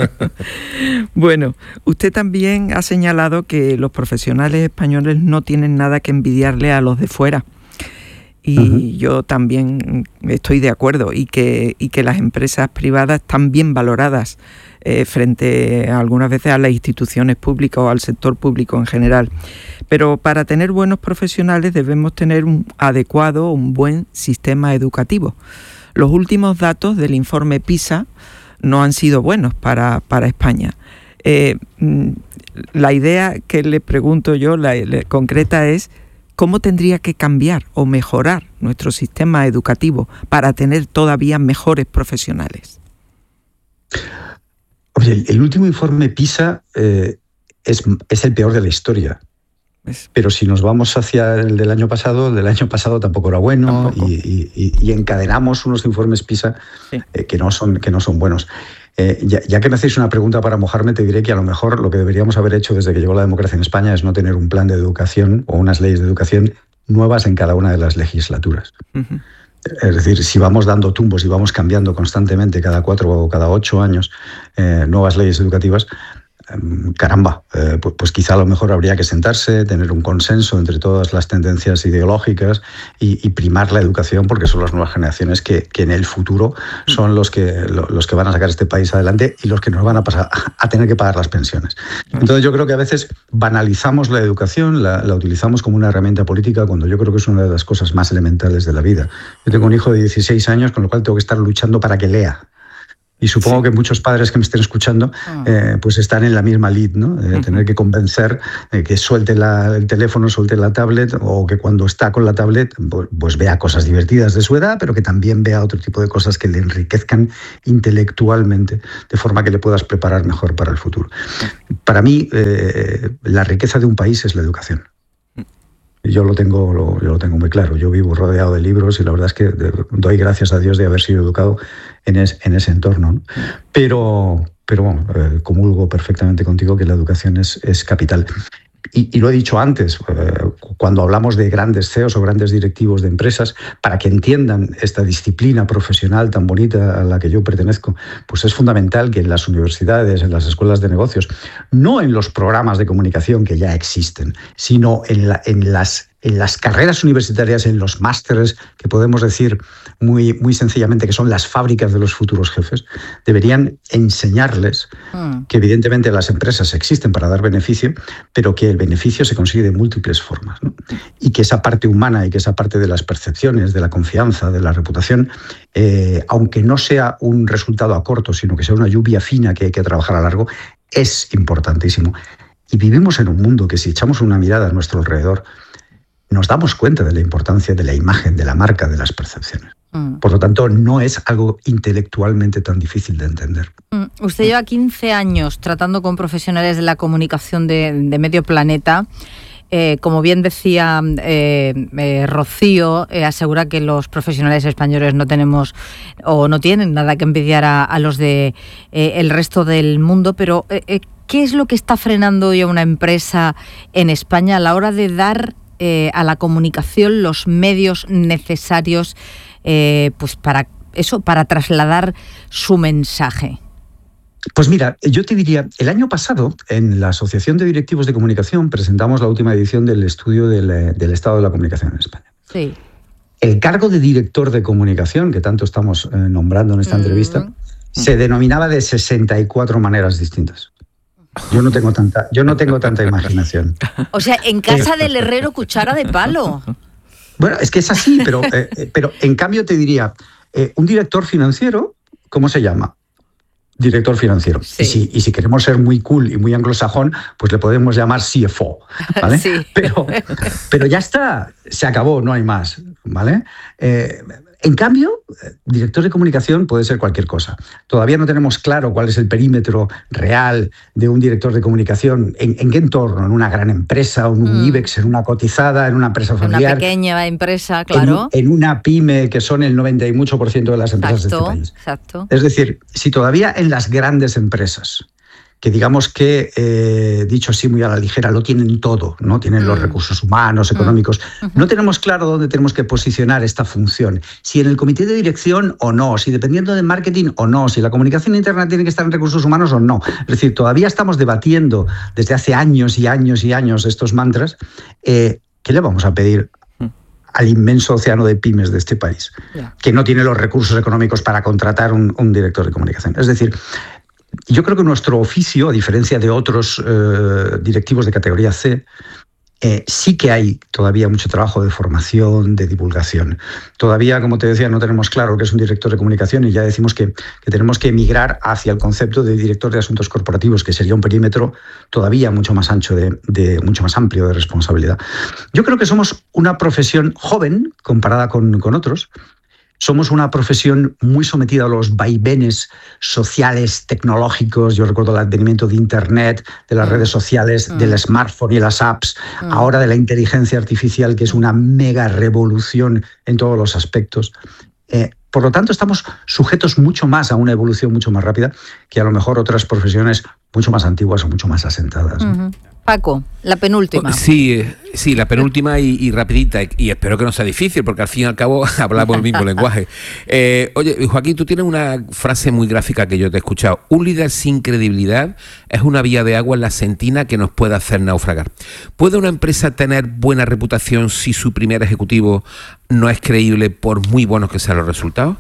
Bueno, usted también ha señalado que los profesionales españoles no tienen nada que envidiarle a los de fuera. Y uh-huh. yo también estoy de acuerdo, y que, y que las empresas privadas están bien valoradas eh, frente a, algunas veces a las instituciones públicas o al sector público en general. Pero para tener buenos profesionales debemos tener un adecuado, un buen sistema educativo. Los últimos datos del informe PISA no han sido buenos para, para España. Eh, la idea que le pregunto yo, la, la concreta, es ¿cómo tendría que cambiar o mejorar nuestro sistema educativo para tener todavía mejores profesionales? Oye, el, el último informe PISA eh, es, es el peor de la historia. Pero si nos vamos hacia el del año pasado, el del año pasado tampoco era bueno, y, y, y encadenamos unos informes PISA sí. eh, que, no son, que no son buenos. Eh, ya, ya que me hacéis una pregunta para mojarme, te diré que a lo mejor lo que deberíamos haber hecho desde que llegó la democracia en España es no tener un plan de educación o unas leyes de educación nuevas en cada una de las legislaturas. Uh-huh. Es decir, si vamos dando tumbos y vamos cambiando constantemente cada cuatro o cada ocho años eh, nuevas leyes educativas, caramba, eh, pues, pues quizá a lo mejor habría que sentarse, tener un consenso entre todas las tendencias ideológicas y, y primar la educación, porque son las nuevas generaciones que, que en el futuro son los que, los que van a sacar este país adelante y los que nos van a pasar a tener que pagar las pensiones. Entonces yo creo que a veces banalizamos la educación, la, la utilizamos como una herramienta política, cuando yo creo que es una de las cosas más elementales de la vida. Yo tengo un hijo de dieciséis años, con lo cual tengo que estar luchando para que lea. Y supongo sí. que muchos padres que me estén escuchando eh, pues están en la misma lid, ¿no? De tener que convencer eh, que suelte la, el teléfono, suelte la tablet, o que cuando está con la tablet pues, pues vea cosas divertidas de su edad, pero que también vea otro tipo de cosas que le enriquezcan intelectualmente, de forma que le puedas preparar mejor para el futuro. Para mí, eh, la riqueza de un país es la educación. Yo lo tengo, lo, yo lo tengo muy claro. Yo vivo rodeado de libros y la verdad es que doy gracias a Dios de haber sido educado en, es, en ese entorno, ¿no? Pero, pero bueno, eh, comulgo perfectamente contigo que la educación es, es capital. Y, y lo he dicho antes, eh, cuando hablamos de grandes C E Os o grandes directivos de empresas, para que entiendan esta disciplina profesional tan bonita a la que yo pertenezco, pues es fundamental que en las universidades, en las escuelas de negocios, no en los programas de comunicación que ya existen, sino en, la, en, las, en las carreras universitarias, en los másteres, que podemos decir muy, muy sencillamente que son las fábricas de los futuros jefes, deberían enseñarles mm. que evidentemente las empresas existen para dar beneficio, pero que el beneficio se consigue de múltiples formas, ¿no? Y que esa parte humana y que esa parte de las percepciones, de la confianza, de la reputación, eh, aunque no sea un resultado a corto, sino que sea una lluvia fina que hay que trabajar a largo, es importantísimo. Y vivimos en un mundo que, si echamos una mirada a nuestro alrededor, nos damos cuenta de la importancia de la imagen, de la marca, de las percepciones. Mm. Por lo tanto, no es algo intelectualmente tan difícil de entender. Mm. Usted lleva quince años tratando con profesionales de la comunicación de, de medio planeta. Eh, como bien decía eh, eh, Rocío, eh, asegura que los profesionales españoles no tenemos o no tienen nada que envidiar a, a los de eh, el resto del mundo, pero eh, ¿qué es lo que está frenando hoy a una empresa en España a la hora de dar eh, a la comunicación los medios necesarios eh, pues para eso, para trasladar su mensaje? Pues mira, yo te diría, el año pasado en la Asociación de Directivos de Comunicación presentamos la última edición del estudio del, del estado de la comunicación en España. Sí. El cargo de director de comunicación, que tanto estamos eh, nombrando en esta mm. entrevista, se denominaba de sesenta y cuatro maneras distintas. Yo no tengo tanta, yo no tengo tanta imaginación. O sea, en casa del herrero cuchara de palo. Bueno, es que es así, pero, eh, pero en cambio te diría, eh, un director financiero, ¿cómo se llama? Director financiero. Sí. Y, si, y si queremos ser muy cool y muy anglosajón, pues le podemos llamar C F O, ¿vale? Sí. Pero, pero ya está, se acabó, no hay más, ¿vale? Eh, en cambio, director de comunicación puede ser cualquier cosa. Todavía no tenemos claro cuál es el perímetro real de un director de comunicación. ¿En, en qué entorno? ¿En una gran empresa? ¿En un mm. IBEX? ¿En una cotizada? ¿En una empresa familiar? Una pequeña empresa, claro. En, en una pyme, que son el noventa y mucho por ciento de las empresas exacto, de este país. Exacto. Es decir, si todavía en las grandes empresas, que digamos que, eh, dicho así muy a la ligera, lo tienen todo, ¿no? Tienen mm. los recursos humanos, económicos. Mm. Uh-huh. No tenemos claro dónde tenemos que posicionar esta función. Si en el comité de dirección o no, si dependiendo de marketing o no, si la comunicación interna tiene que estar en recursos humanos o no. Es decir, todavía estamos debatiendo desde hace años y años y años estos mantras. Eh, ¿Qué le vamos a pedir al inmenso océano de pymes de este país, yeah. que no tiene los recursos económicos para contratar un, un director de comunicación? Es decir, yo creo que nuestro oficio, a diferencia de otros eh, directivos de categoría C, eh, sí que hay todavía mucho trabajo de formación, de divulgación. Todavía, como te decía, no tenemos claro qué es un director de comunicación y ya decimos que, que tenemos que emigrar hacia el concepto de director de asuntos corporativos, que sería un perímetro todavía mucho más ancho, de, de mucho más amplio de responsabilidad. Yo creo que somos una profesión joven comparada con, con otros. Somos una profesión muy sometida a los vaivenes sociales, tecnológicos. Yo recuerdo el advenimiento de Internet, de las mm. redes sociales, mm. del smartphone y las apps, mm. ahora de la inteligencia artificial, que es una mega revolución en todos los aspectos. Eh, por lo tanto, estamos sujetos mucho más a una evolución mucho más rápida que a lo mejor otras profesiones mucho más antiguas o mucho más asentadas. Uh-huh. Paco, la penúltima. Sí, sí, la penúltima y, y rapidita, y espero que no sea difícil, porque al fin y al cabo hablamos el mismo lenguaje. Eh, oye, Joaquín, tú tienes una frase muy gráfica que yo te he escuchado. Un líder sin credibilidad es una vía de agua en la sentina que nos puede hacer naufragar. ¿Puede una empresa tener buena reputación si su primer ejecutivo no es creíble por muy buenos que sean los resultados?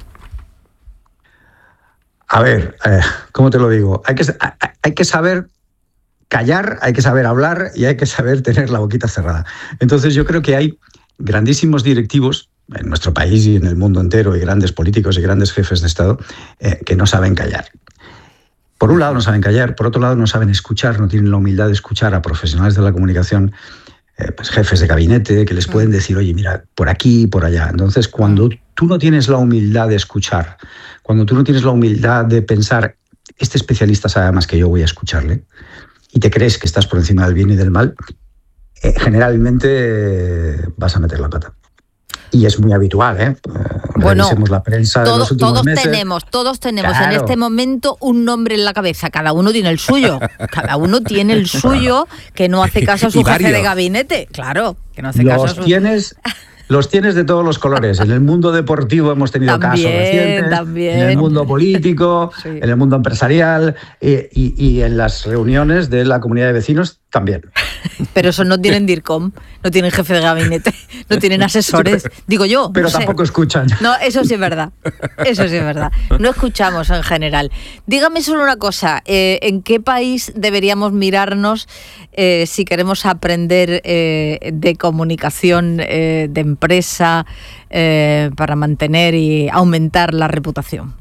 A ver, eh, ¿cómo te lo digo? Hay que, hay que saber callar, hay que saber hablar y hay que saber tener la boquita cerrada. Entonces yo creo que hay grandísimos directivos en nuestro país y en el mundo entero, y grandes políticos y grandes jefes de Estado eh, que no saben callar. Por un lado no saben callar, por otro lado no saben escuchar, no tienen la humildad de escuchar a profesionales de la comunicación, eh, pues jefes de gabinete, que les pueden decir, oye, mira, por aquí, por allá. Entonces, cuando tú no tienes la humildad de escuchar, cuando tú no tienes la humildad de pensar, este especialista sabe más que yo, voy a escucharle, y te crees que estás por encima del bien y del mal, eh, generalmente eh, vas a meter la pata. Y es muy habitual, ¿eh? Bueno, revisemos la prensa de todo, los últimos todos meses. tenemos, todos tenemos Claro. en este momento un nombre en la cabeza. Cada uno tiene el suyo. Cada uno tiene el suyo que no hace caso a su Y jefe de varios. gabinete. Claro, que no hace caso a Los su... tienes, los tienes de todos los colores. En el mundo deportivo hemos tenido También, casos recientes, también. en el mundo político, Sí. en el mundo empresarial y, y- y en las reuniones de la comunidad de vecinos también. Pero eso no tienen DIRCOM, no tienen jefe de gabinete, no tienen asesores. Digo yo. Pero no sé. tampoco escuchan. No, eso sí es verdad. Eso sí es verdad. No escuchamos en general. Dígame solo una cosa. eh, ¿En qué país deberíamos mirarnos eh, si queremos aprender eh, de comunicación eh, de empresa eh, para mantener y aumentar la reputación?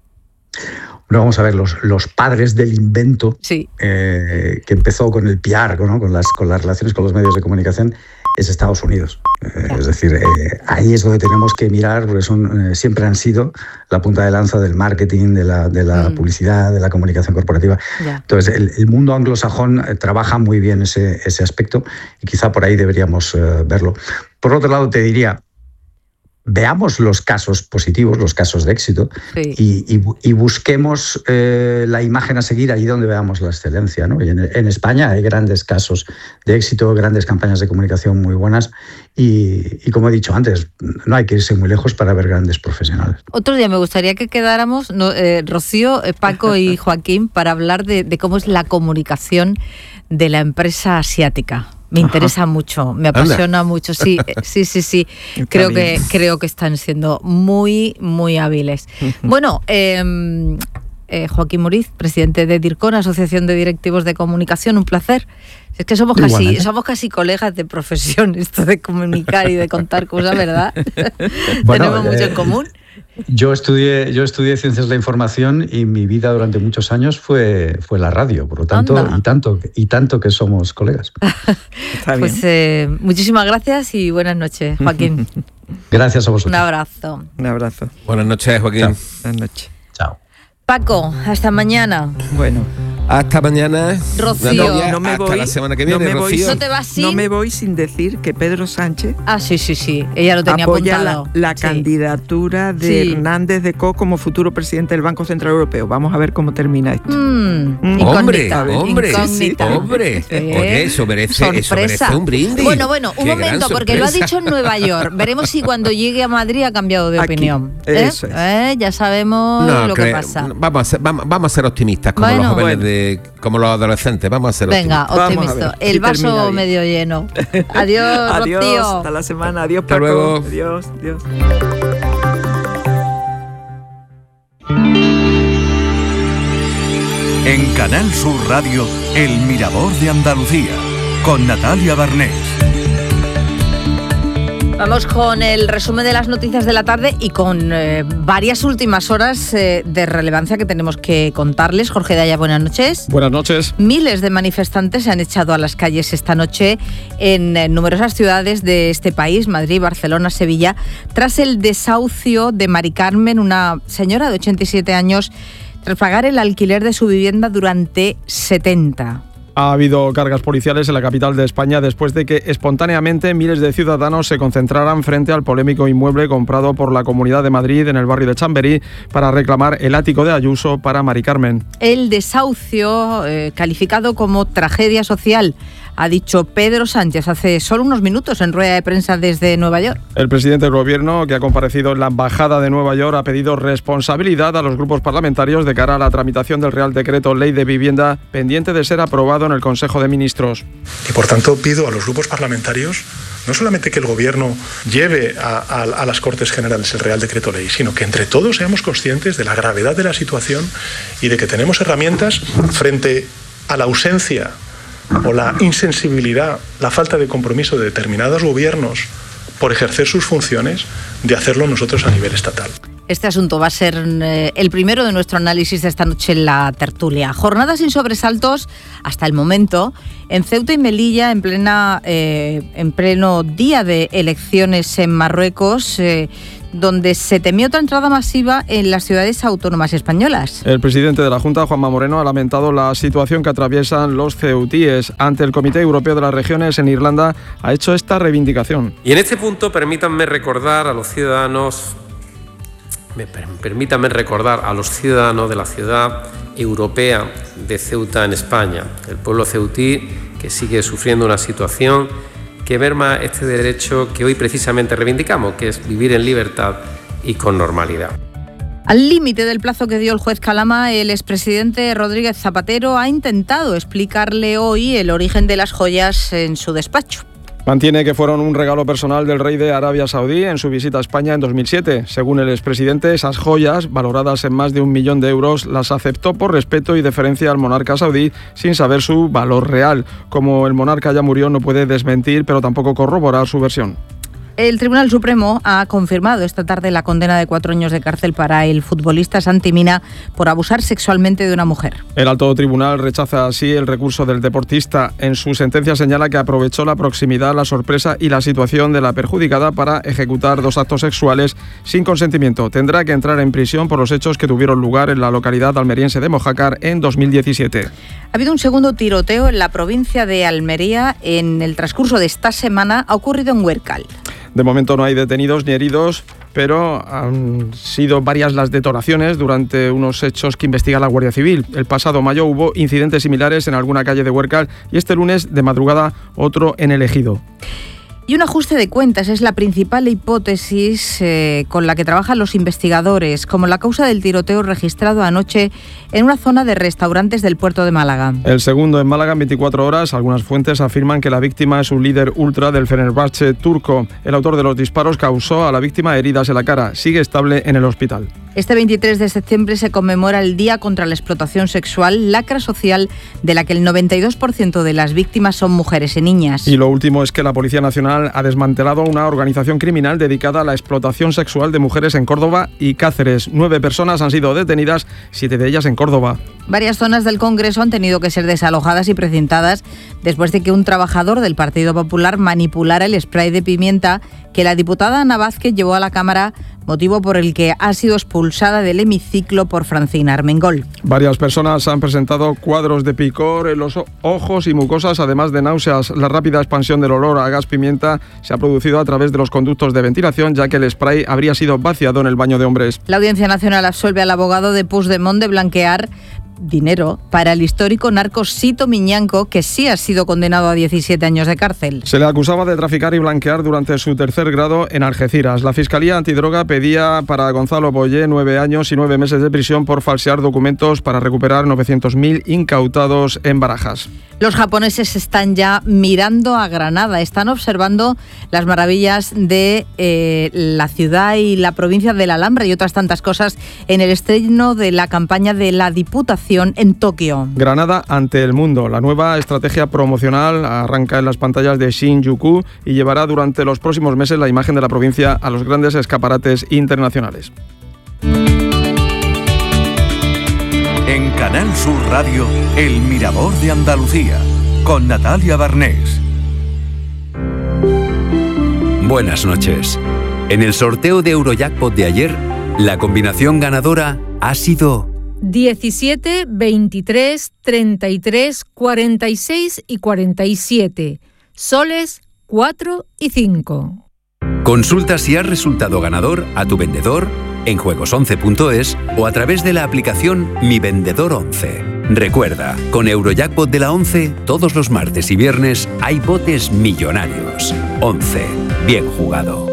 Bueno, vamos a ver, los, los padres del invento, Sí. eh, que empezó con el P R, ¿no? con, las, con las relaciones con los medios de comunicación, es Estados Unidos. Eh, es decir, eh, ahí es donde tenemos que mirar, porque son, eh, siempre han sido la punta de lanza del marketing, de la, de la Mm. publicidad, de la comunicación corporativa. Ya. Entonces, el, el mundo anglosajón eh, trabaja muy bien ese, ese aspecto y quizá por ahí deberíamos eh, verlo. Por otro lado, te diría, veamos los casos positivos, los casos de éxito, Sí. y, y bu- y busquemos eh, la imagen a seguir allí donde veamos la excelencia, ¿no? Y en, en España hay grandes casos de éxito, grandes campañas de comunicación muy buenas y, y como he dicho antes, no hay que irse muy lejos para ver grandes profesionales. Otro día me gustaría que quedáramos, no, eh, Rocío, eh, Paco y Joaquín, para hablar de, de cómo es la comunicación de la empresa asiática. Me interesa mucho, me apasiona mucho. Sí, eh, sí, sí, sí. Creo que, bien. creo que están siendo muy, muy hábiles. Bueno, eh, eh, Joaquín Muriz, presidente de DIRCON, Asociación de Directivos de Comunicación, un placer. Es que somos casi, Igualmente. somos casi colegas de profesión, esto de comunicar y de contar cosas, ¿verdad? Bueno, Tenemos mucho eh, en común. Yo estudié, yo estudié Ciencias de la Información y mi vida durante muchos años fue, fue la radio, por lo tanto, Anda. y tanto, y tanto que somos colegas. Pues eh, muchísimas gracias y buenas noches, Joaquín. Gracias a vosotros. Un abrazo. Un abrazo. Buenas noches, Joaquín. Buenas noches. Chao. Paco, hasta mañana. Bueno. Hasta mañana. Rocío. No, ya No me hasta voy, la semana que no viene, me voy, Rocío. ¿No te vas sin? no me voy sin decir que Pedro Sánchez Ah, sí, sí, sí. Ella lo tenía apoya la, apuntado. la Sí. candidatura de Sí. Hernández de Co como futuro presidente del Banco Central Europeo. Vamos a ver cómo termina esto. Mm, Mm. Hombre, incógnita, hombre, incógnita. hombre. Sí. Oye, eso merece, eso Sorpresa. merece un brindis. Bueno, bueno, un Qué momento, gran porque lo ha sorpresa. dicho en Nueva York. Veremos si cuando llegue a Madrid ha cambiado de Aquí, opinión. ¿Eh? eso es. ¿Eh? Ya sabemos No, lo que creo- pasa. Vamos a ser, vamos, vamos a ser optimistas como Bueno. los jóvenes Bueno. de, como los adolescentes. Vamos a ser Venga, optimistas. Vamos a optimista. ver El si termina vaso bien. medio lleno. Adiós, Adiós, Rocío. hasta la semana. Adiós, Hasta Paco. luego. Adiós, adiós. En Canal Sur Radio, El Mirador de Andalucía, con Natalia Barnés. Vamos con el resumen de las noticias de la tarde y con eh, varias últimas horas eh, de relevancia que tenemos que contarles. Jorge Daya, buenas noches. Buenas noches. Miles de manifestantes se han echado a las calles esta noche en eh, numerosas ciudades de este país, Madrid, Barcelona, Sevilla, tras el desahucio de Mari Carmen, una señora de ochenta y siete años, tras pagar el alquiler de su vivienda durante setenta. Ha habido cargas policiales en la capital de España después de que espontáneamente miles de ciudadanos se concentraran frente al polémico inmueble comprado por la Comunidad de Madrid en el barrio de Chamberí para reclamar el ático de Ayuso para Mari Carmen. El desahucio, eh, calificado como tragedia social, ha dicho Pedro Sánchez hace solo unos minutos en rueda de prensa desde Nueva York. El presidente del Gobierno, que ha comparecido en la Embajada de Nueva York, ha pedido responsabilidad a los grupos parlamentarios de cara a la tramitación del Real Decreto Ley de Vivienda, pendiente de ser aprobado en el Consejo de Ministros. Y por tanto pido a los grupos parlamentarios no solamente que el Gobierno lleve a, a, a las Cortes Generales el Real Decreto Ley, sino que entre todos seamos conscientes de la gravedad de la situación y de que tenemos herramientas frente a la ausencia o la insensibilidad, la falta de compromiso de determinados gobiernos por ejercer sus funciones, de hacerlo nosotros a nivel estatal. Este asunto va a ser eh, el primero de nuestro análisis de esta noche en la tertulia. Jornada sin sobresaltos hasta el momento en Ceuta y Melilla, en plena eh, en pleno día de elecciones en Marruecos, eh, donde se temió otra entrada masiva en las ciudades autónomas españolas. El presidente de la Junta, Juanma Moreno, ha lamentado la situación que atraviesan los ceutíes. Ante el Comité Europeo de las Regiones en Irlanda ha hecho esta reivindicación. Y en este punto permítanme recordar a los ciudadanos Permítanme recordar a los ciudadanos de la ciudad europea de Ceuta en España, el pueblo ceutí que sigue sufriendo una situación que merma este derecho que hoy precisamente reivindicamos, que es vivir en libertad y con normalidad. Al límite del plazo que dio el juez Calama, el expresidente Rodríguez Zapatero ha intentado explicarle hoy el origen de las joyas en su despacho. Mantiene que fueron un regalo personal del rey de Arabia Saudí en su visita a España en dos mil siete. Según el expresidente, esas joyas, valoradas en más de un millón de euros, las aceptó por respeto y deferencia al monarca saudí sin saber su valor real. Como el monarca ya murió, no puede desmentir, pero tampoco corroborar su versión. El Tribunal Supremo ha confirmado esta tarde la condena de cuatro años de cárcel para el futbolista Santi Mina por abusar sexualmente de una mujer. El alto tribunal rechaza así el recurso del deportista. En su sentencia señala que aprovechó la proximidad, la sorpresa y la situación de la perjudicada para ejecutar dos actos sexuales sin consentimiento. Tendrá que entrar en prisión por los hechos que tuvieron lugar en la localidad almeriense de Mojácar en dos mil diecisiete. Ha habido un segundo tiroteo en la provincia de Almería en el transcurso de esta semana. Ha ocurrido en Huércal. De momento no hay detenidos ni heridos, pero han sido varias las detonaciones durante unos hechos que investiga la Guardia Civil. El pasado mayo hubo incidentes similares en alguna calle de Huércal y este lunes de madrugada otro en el Ejido. Y un ajuste de cuentas es la principal hipótesis eh, con la que trabajan los investigadores, como la causa del tiroteo registrado anoche en una zona de restaurantes del puerto de Málaga. El segundo en Málaga en veinticuatro horas. Algunas fuentes afirman que la víctima es un líder ultra del Fenerbahce turco. El autor de los disparos causó a la víctima heridas en la cara. Sigue estable en el hospital. Este veintitrés de septiembre se conmemora el Día contra la Explotación Sexual, lacra social de la que el noventa y dos por ciento de las víctimas son mujeres y niñas. Y lo último es que la Policía Nacional ha desmantelado una organización criminal dedicada a la explotación sexual de mujeres en Córdoba y Cáceres. Nueve personas han sido detenidas, siete de ellas en Córdoba. Varias zonas del Congreso han tenido que ser desalojadas y precintadas después de que un trabajador del Partido Popular manipulara el spray de pimienta que la diputada Ana Vázquez llevó a la Cámara, motivo por el que ha sido expulsada del hemiciclo por Francina Armengol. Varias personas han presentado cuadros de picor en los ojos y mucosas, además de náuseas. La rápida expansión del olor a gas pimienta se ha producido a través de los conductos de ventilación, ya que el spray habría sido vaciado en el baño de hombres. La Audiencia Nacional absuelve al abogado de Puigdemont de blanquear dinero para el histórico narco Sito Miñanco, que sí ha sido condenado a diecisiete años de cárcel. Se le acusaba de traficar y blanquear durante su tercer grado en Algeciras. La Fiscalía Antidroga pedía para Gonzalo Boyé nueve años y nueve meses de prisión por falsear documentos para recuperar novecientos mil incautados en Barajas. Los japoneses están ya mirando a Granada, están observando las maravillas de eh, la ciudad y la provincia de la Alhambra y otras tantas cosas en el estreno de la campaña de la Diputación en Tokio. Granada ante el mundo. La nueva estrategia promocional arranca en las pantallas de Shinjuku y llevará durante los próximos meses la imagen de la provincia a los grandes escaparates internacionales. En Canal Sur Radio, El Mirador de Andalucía, con Natalia Barnés. Buenas noches. En el sorteo de Eurojackpot de ayer, la combinación ganadora ha sido diecisiete, veintitrés, treinta y tres, cuarenta y seis y cuarenta y siete. Soles cuatro y cinco. Consulta si has resultado ganador a tu vendedor en juegos once punto es o a través de la aplicación Mi Vendedor once. Recuerda, con Eurojackpot de la once, todos los martes y viernes hay botes millonarios. once. Bien jugado.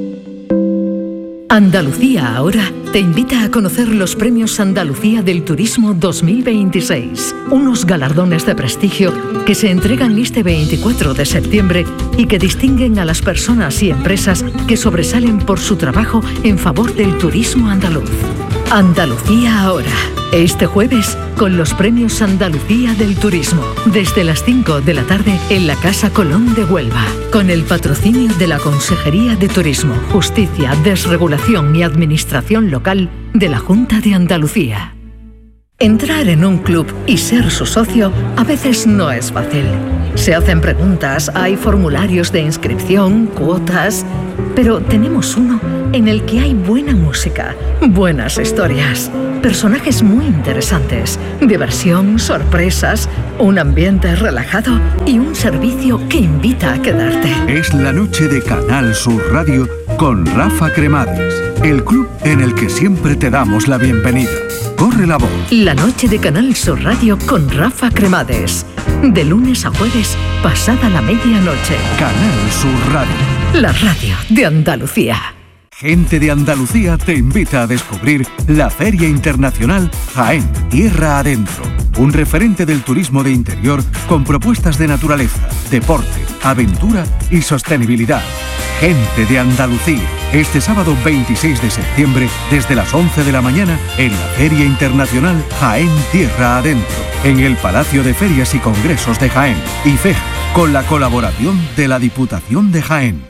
Andalucía Ahora te invita a conocer los Premios Andalucía del Turismo dos mil veintiséis, unos galardones de prestigio que se entregan este veinticuatro de septiembre y que distinguen a las personas y empresas que sobresalen por su trabajo en favor del turismo andaluz. Andalucía Ahora, este jueves con los Premios Andalucía del Turismo, desde las cinco de la tarde en la Casa Colón de Huelva, con el patrocinio de la Consejería de Turismo, Justicia, Desregulación y Administración Local de la Junta de Andalucía. Entrar en un club y ser su socio a veces no es fácil. Se hacen preguntas, hay formularios de inscripción, cuotas, pero tenemos uno en el que hay buena música, buenas historias, personajes muy interesantes, diversión, sorpresas, un ambiente relajado y un servicio que invita a quedarte. Es la noche de Canal Sur Radio con Rafa Cremades, el club en el que siempre te damos la bienvenida. Corre la voz. La noche de Canal Sur Radio con Rafa Cremades. De lunes a jueves, pasada la medianoche. Canal Sur Radio. La radio de Andalucía. Gente de Andalucía te invita a descubrir la Feria Internacional Jaén, Tierra Adentro. Un referente del turismo de interior con propuestas de naturaleza, deporte, aventura y sostenibilidad. Gente de Andalucía. Este sábado veintiséis de septiembre, desde las once de la mañana, en la Feria Internacional Jaén Tierra Adentro, en el Palacio de Ferias y Congresos de Jaén, IFEJA, con la colaboración de la Diputación de Jaén.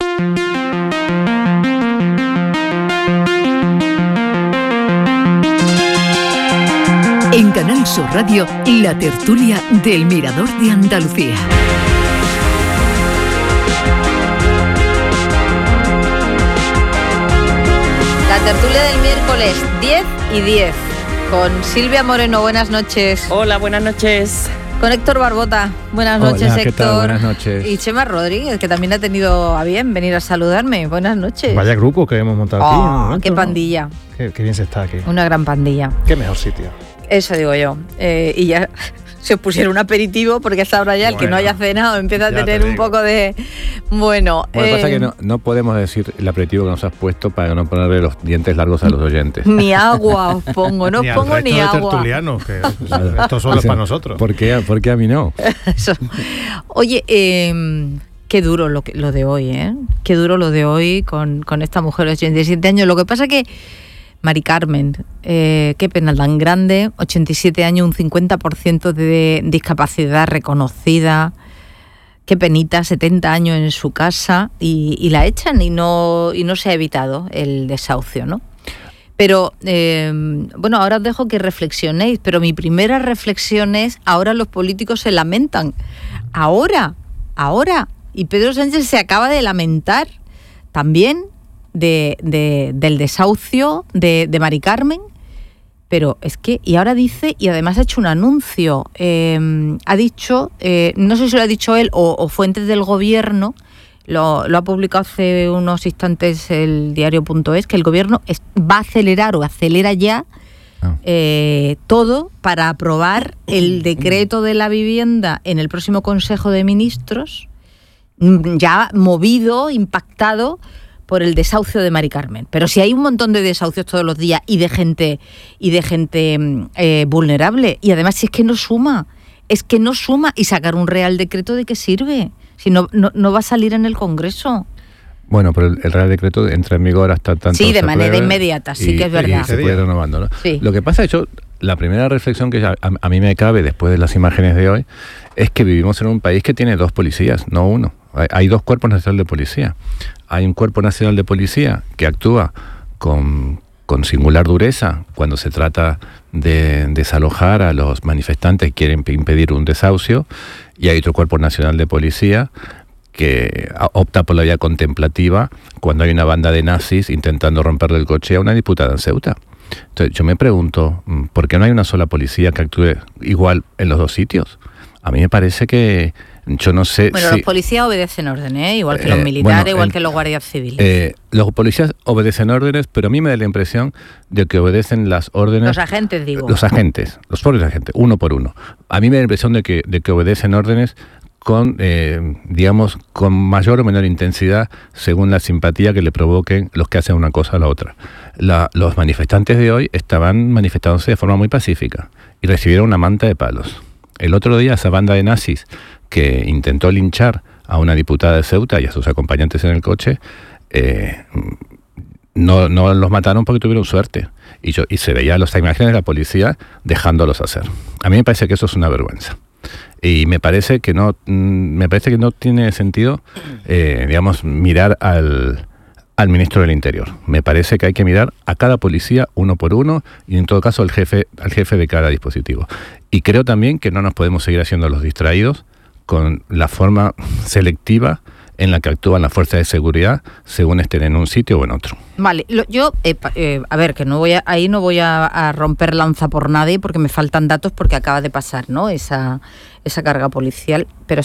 En Canal Sur Radio, la tertulia del Mirador de Andalucía. La tertulia del miércoles diez y diez con Silvia Moreno. Buenas noches. Hola, buenas noches. Con Héctor Barbota. Buenas Hola, noches, ¿qué Héctor. tal? Buenas noches. Y Chema Rodríguez, que también ha tenido a bien venir a saludarme. Buenas noches. Vaya grupo que hemos montado oh, aquí. En un momento, qué ¿no? pandilla. Qué, qué bien se está aquí. Una gran pandilla. Qué mejor sitio. Eso digo yo. Eh, y ya se os pusieron un aperitivo porque a esta hora ya el Bueno, que no haya cenado empieza a ya tener te un digo. poco de... Bueno, Bueno, eh, pasa que no, no podemos decir el aperitivo que nos has puesto para no ponerle los dientes largos a los oyentes. ni agua os pongo, no os Ni al pongo resto ni de agua. tertulianos, que esto solo es para nosotros. ¿Por qué, por qué a mí no? Eso. Oye, eh, qué duro lo, que, lo de hoy, ¿eh? Qué duro lo de hoy con, con esta mujer de ochenta y siete años. Lo que pasa que Mari Carmen, eh, qué pena tan grande, ochenta y siete años, un cincuenta por ciento de discapacidad reconocida, qué penita, setenta años en su casa y, y la echan y no, y no se ha evitado el desahucio, ¿no? Pero, eh, bueno, ahora os dejo que reflexionéis, pero mi primera reflexión es, ahora los políticos se lamentan, ahora, ahora, y Pedro Sánchez se acaba de lamentar también de, de, del desahucio de, de Mari Carmen, pero es que, y ahora dice, y además ha hecho un anuncio, eh, ha dicho, eh, no sé si lo ha dicho él o, o fuentes del gobierno, lo, lo ha publicado hace unos instantes el diario punto es, que el gobierno es, va a acelerar o acelera ya eh, todo para aprobar el decreto de la vivienda en el próximo Consejo de Ministros, ya movido, impactado por el desahucio de Mari Carmen. Pero si hay un montón de desahucios todos los días y de gente y de gente eh, vulnerable, y además si es que no suma, es que no suma, y sacar un real decreto, ¿de qué sirve? Si no, no, no va a salir en el Congreso. Bueno, pero el, el Real Decreto entra en vigor hasta tanto. Sí, de se manera apruebe inmediata, sí y, que es verdad. Y se puede ir renovando, ¿no? Sí. Lo que pasa, de hecho, la primera reflexión que a, a mí me cabe después de las imágenes de hoy es que vivimos en un país que tiene dos policías, no uno. Hay, hay dos cuerpos nacionales de policía. Hay un cuerpo nacional de policía que actúa con, con singular dureza cuando se trata de desalojar a los manifestantes que quieren impedir un desahucio, y hay otro cuerpo nacional de policía que opta por la vía contemplativa cuando hay una banda de nazis intentando romperle el coche a una diputada en Ceuta. Entonces yo me pregunto, ¿por qué no hay una sola policía que actúe igual en los dos sitios? A mí me parece que, yo no sé Bueno, si, los policías obedecen órdenes, ¿eh? igual que Eh, los militares, bueno, igual en- que los guardias civiles. eh, los policías obedecen órdenes, pero a mí me da la impresión de que obedecen las órdenes... Los agentes, digo. Los agentes, los propios agentes, uno por uno. A mí me da la impresión de que, de que obedecen órdenes con, eh, digamos, con mayor o menor intensidad según la simpatía que le provoquen los que hacen una cosa a la otra. La- los manifestantes de hoy estaban manifestándose de forma muy pacífica y recibieron una manta de palos. El otro día esa banda de nazis que intentó linchar a una diputada de Ceuta y a sus acompañantes en el coche, eh, no, no los mataron porque tuvieron suerte. Y, yo, y se veía las imágenes de la policía dejándolos hacer. A mí me parece que eso es una vergüenza. Y me parece que no, mm, me parece que no tiene sentido, eh, digamos, mirar al, al ministro del Interior. Me parece que hay que mirar a cada policía uno por uno y en todo caso al jefe, al jefe de cada dispositivo. Y creo también que no nos podemos seguir haciendo los distraídos con la forma selectiva en la que actúan las fuerzas de seguridad según estén en un sitio o en otro. Vale, lo- yo, eh, pa- eh, a ver, que no voy a, ahí no voy a, a romper lanza por nadie porque me faltan datos porque acaba de pasar, ¿no? Esa, esa carga policial, pero